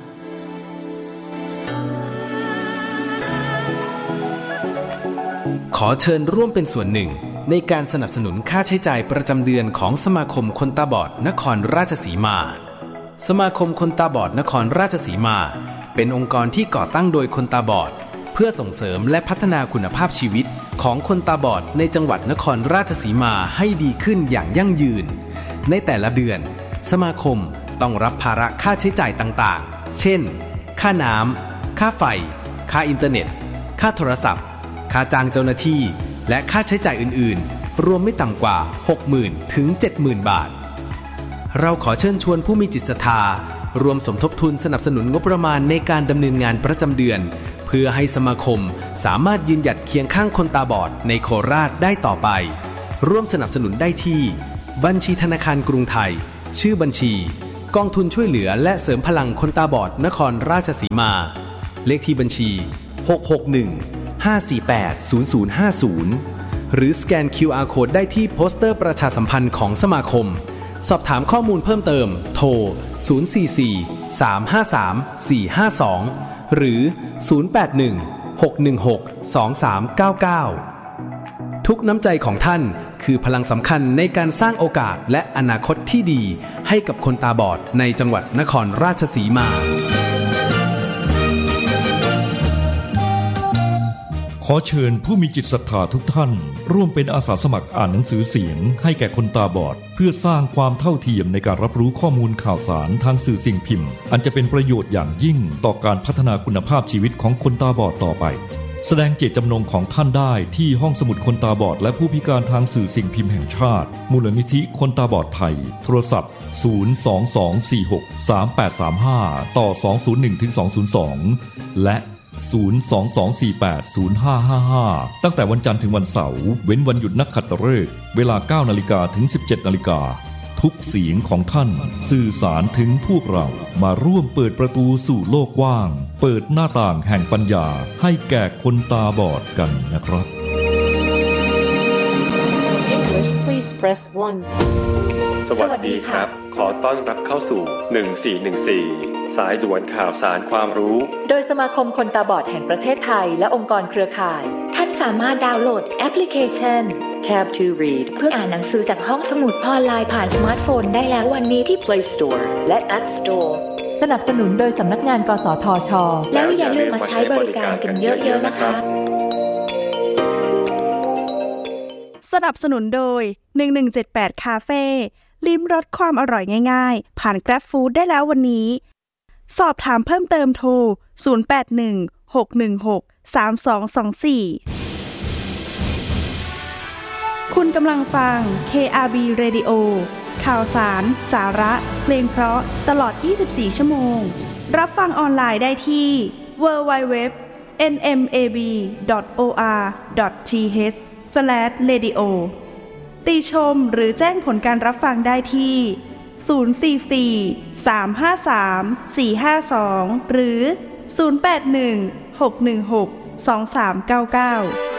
ขอเชิญร่วมเป็นส่วนหนึ่งในการสนับสนุนค่าใช้จ่ายประจำเดือนของสมาคมคนตาบอดนครราชสีมาสมาคมคนตาบอดนครราชสีมาเป็นองค์กรที่ก่อตั้งโดยคนตาบอดเพื่อส่งเสริมและพัฒนาคุณภาพชีวิตของคนตาบอดในจังหวัดนครราชสีมาให้ดีขึ้นอย่างยั่งยืนในแต่ละเดือนสมาคมต้องรับภาระค่าใช้จ่ายต่างๆเช่นค่าน้ำค่าไฟค่าอินเทอร์เน็ตค่าโทรศัพท์ค่าจ้างเจ้าหน้าที่และค่าใช้จ่ายอื่นๆรวมไม่ต่ำกว่า หกหมื่น ถึง เจ็ดหมื่น บาทเราขอเชิญชวนผู้มีจิตศรัทธารวมสมทบทุนสนับสนุนงบประมาณในการดำเนินงานประจำเดือนเพื่อให้สมาคมสามารถยืนหยัดเคียงข้างคนตาบอดในโคราชได้ต่อไปร่วมสนับสนุนได้ที่บัญชีธนาคารกรุงไทยชื่อบัญชีกองทุนช่วยเหลือและเสริมพลังคนตาบอดนครราชสีมาเลขที่บัญชีหก หก หนึ่ง ห้า สี่ แปด ศูนย์ ศูนย์ ห้า ศูนย์หรือสแกน คิว อาร์ Code ได้ที่โปสเตอร์ประชาสัมพันธ์ของสมาคมสอบถามข้อมูลเพิ่มเติมโทรศูนย์ สี่ สี่ สาม ห้า สาม สี่ ห้า สองหรือศูนย์ แปด หนึ่ง หก หนึ่ง หก สอง สาม เก้า เก้าทุกน้ำใจของท่านคือพลังสำคัญในการสร้างโอกาสและอนาคตที่ดีให้กับคนตาบอดในจังหวัดนครราชสีมาขอเชิญผู้มีจิตศรัทธาทุกท่านร่วมเป็นอาสาสมัครอ่านหนังสือเสียงให้แก่คนตาบอดเพื่อสร้างความเท่าเทียมในการรับรู้ข้อมูลข่าวสารทางสื่อสิ่งพิมพ์อันจะเป็นประโยชน์อย่างยิ่งต่อการพัฒนาคุณภาพชีวิตของคนตาบอดต่อไปแสดงเจตจำนงของท่านได้ที่ห้องสมุดคนตาบอดและผู้พิการทางสื่อสิ่งพิมพ์แห่งชาติมูลนิธิคนตาบอดไทยโทรศัพท์ศูนย์ สอง สอง สี่ หก สาม แปด สาม ห้าต่อสอง ศูนย์ หนึ่ง ถึง สอง ศูนย์ สองและศูนย์ สอง สอง สี่ แปด ศูนย์ ห้า ห้า ห้าตั้งแต่วันจันทร์ถึงวันเสาร์เว้นวันหยุดนักขัตฤกษ์เวลา เก้านาฬิกา ถึง สิบเจ็ดนาฬิกาทุกเสียงของท่านสื่อสารถึงพวกเรามาร่วมเปิดประตูสู่โลกกว้างเปิดหน้าต่างแห่งปัญญาให้แก่คนตาบอดกันนะครับ English please press one สวัสดีครับขอต้อนรับเข้าสู่หนึ่งสี่หนึ่งสี่สายด่วนข่าวสารความรู้โดยสมาคมคนตาบอดแห่งประเทศไทยและองค์กรเครือข่ายท่านสามารถดาวน์โหลดแอปพลิเคชัน Tab to Read เพื่ออ่านหนังสือจากห้องสมุดออนไลน์ผ่านสมาร์ทโฟนได้แล้ววันนี้ที่ Play Store และ App Store สนับสนุนโดยสำนักงานกสทช.แล้วอย่าลืมมาใช้บริการกันเยอะๆนะคะสนับสนุนโดยหนึ่งหนึ่งเจ็ดแปดคาเฟ่ลิ้มรสความอร่อยง่ายๆผ่าน Grab Food ได้แล้ววันนี้สอบถามเพิ่มเติมโทรศูนย์ แปด หนึ่ง หก หนึ่ง หก สาม สอง สอง สี่คุณกำลังฟัง เค อาร์ บี Radio ข่าวสารสาระเพลงเพราะตลอดยี่สิบสี่ชั่วโมงรับฟังออนไลน์ได้ที่ ดับเบิลยู ดับเบิลยู ดับเบิลยู ดอท เอ็น เอ็ม เอ บี ดอท โอ อาร์ ดอท ที เอช สแลช เรดิโอ ติชมหรือแจ้งผลการรับฟังได้ที่ศูนย์ สี่ สี่ สาม ห้า สาม สี่ ห้า สองหรือศูนย์ แปด หนึ่ง หก หนึ่ง หก สอง สาม เก้า เก้า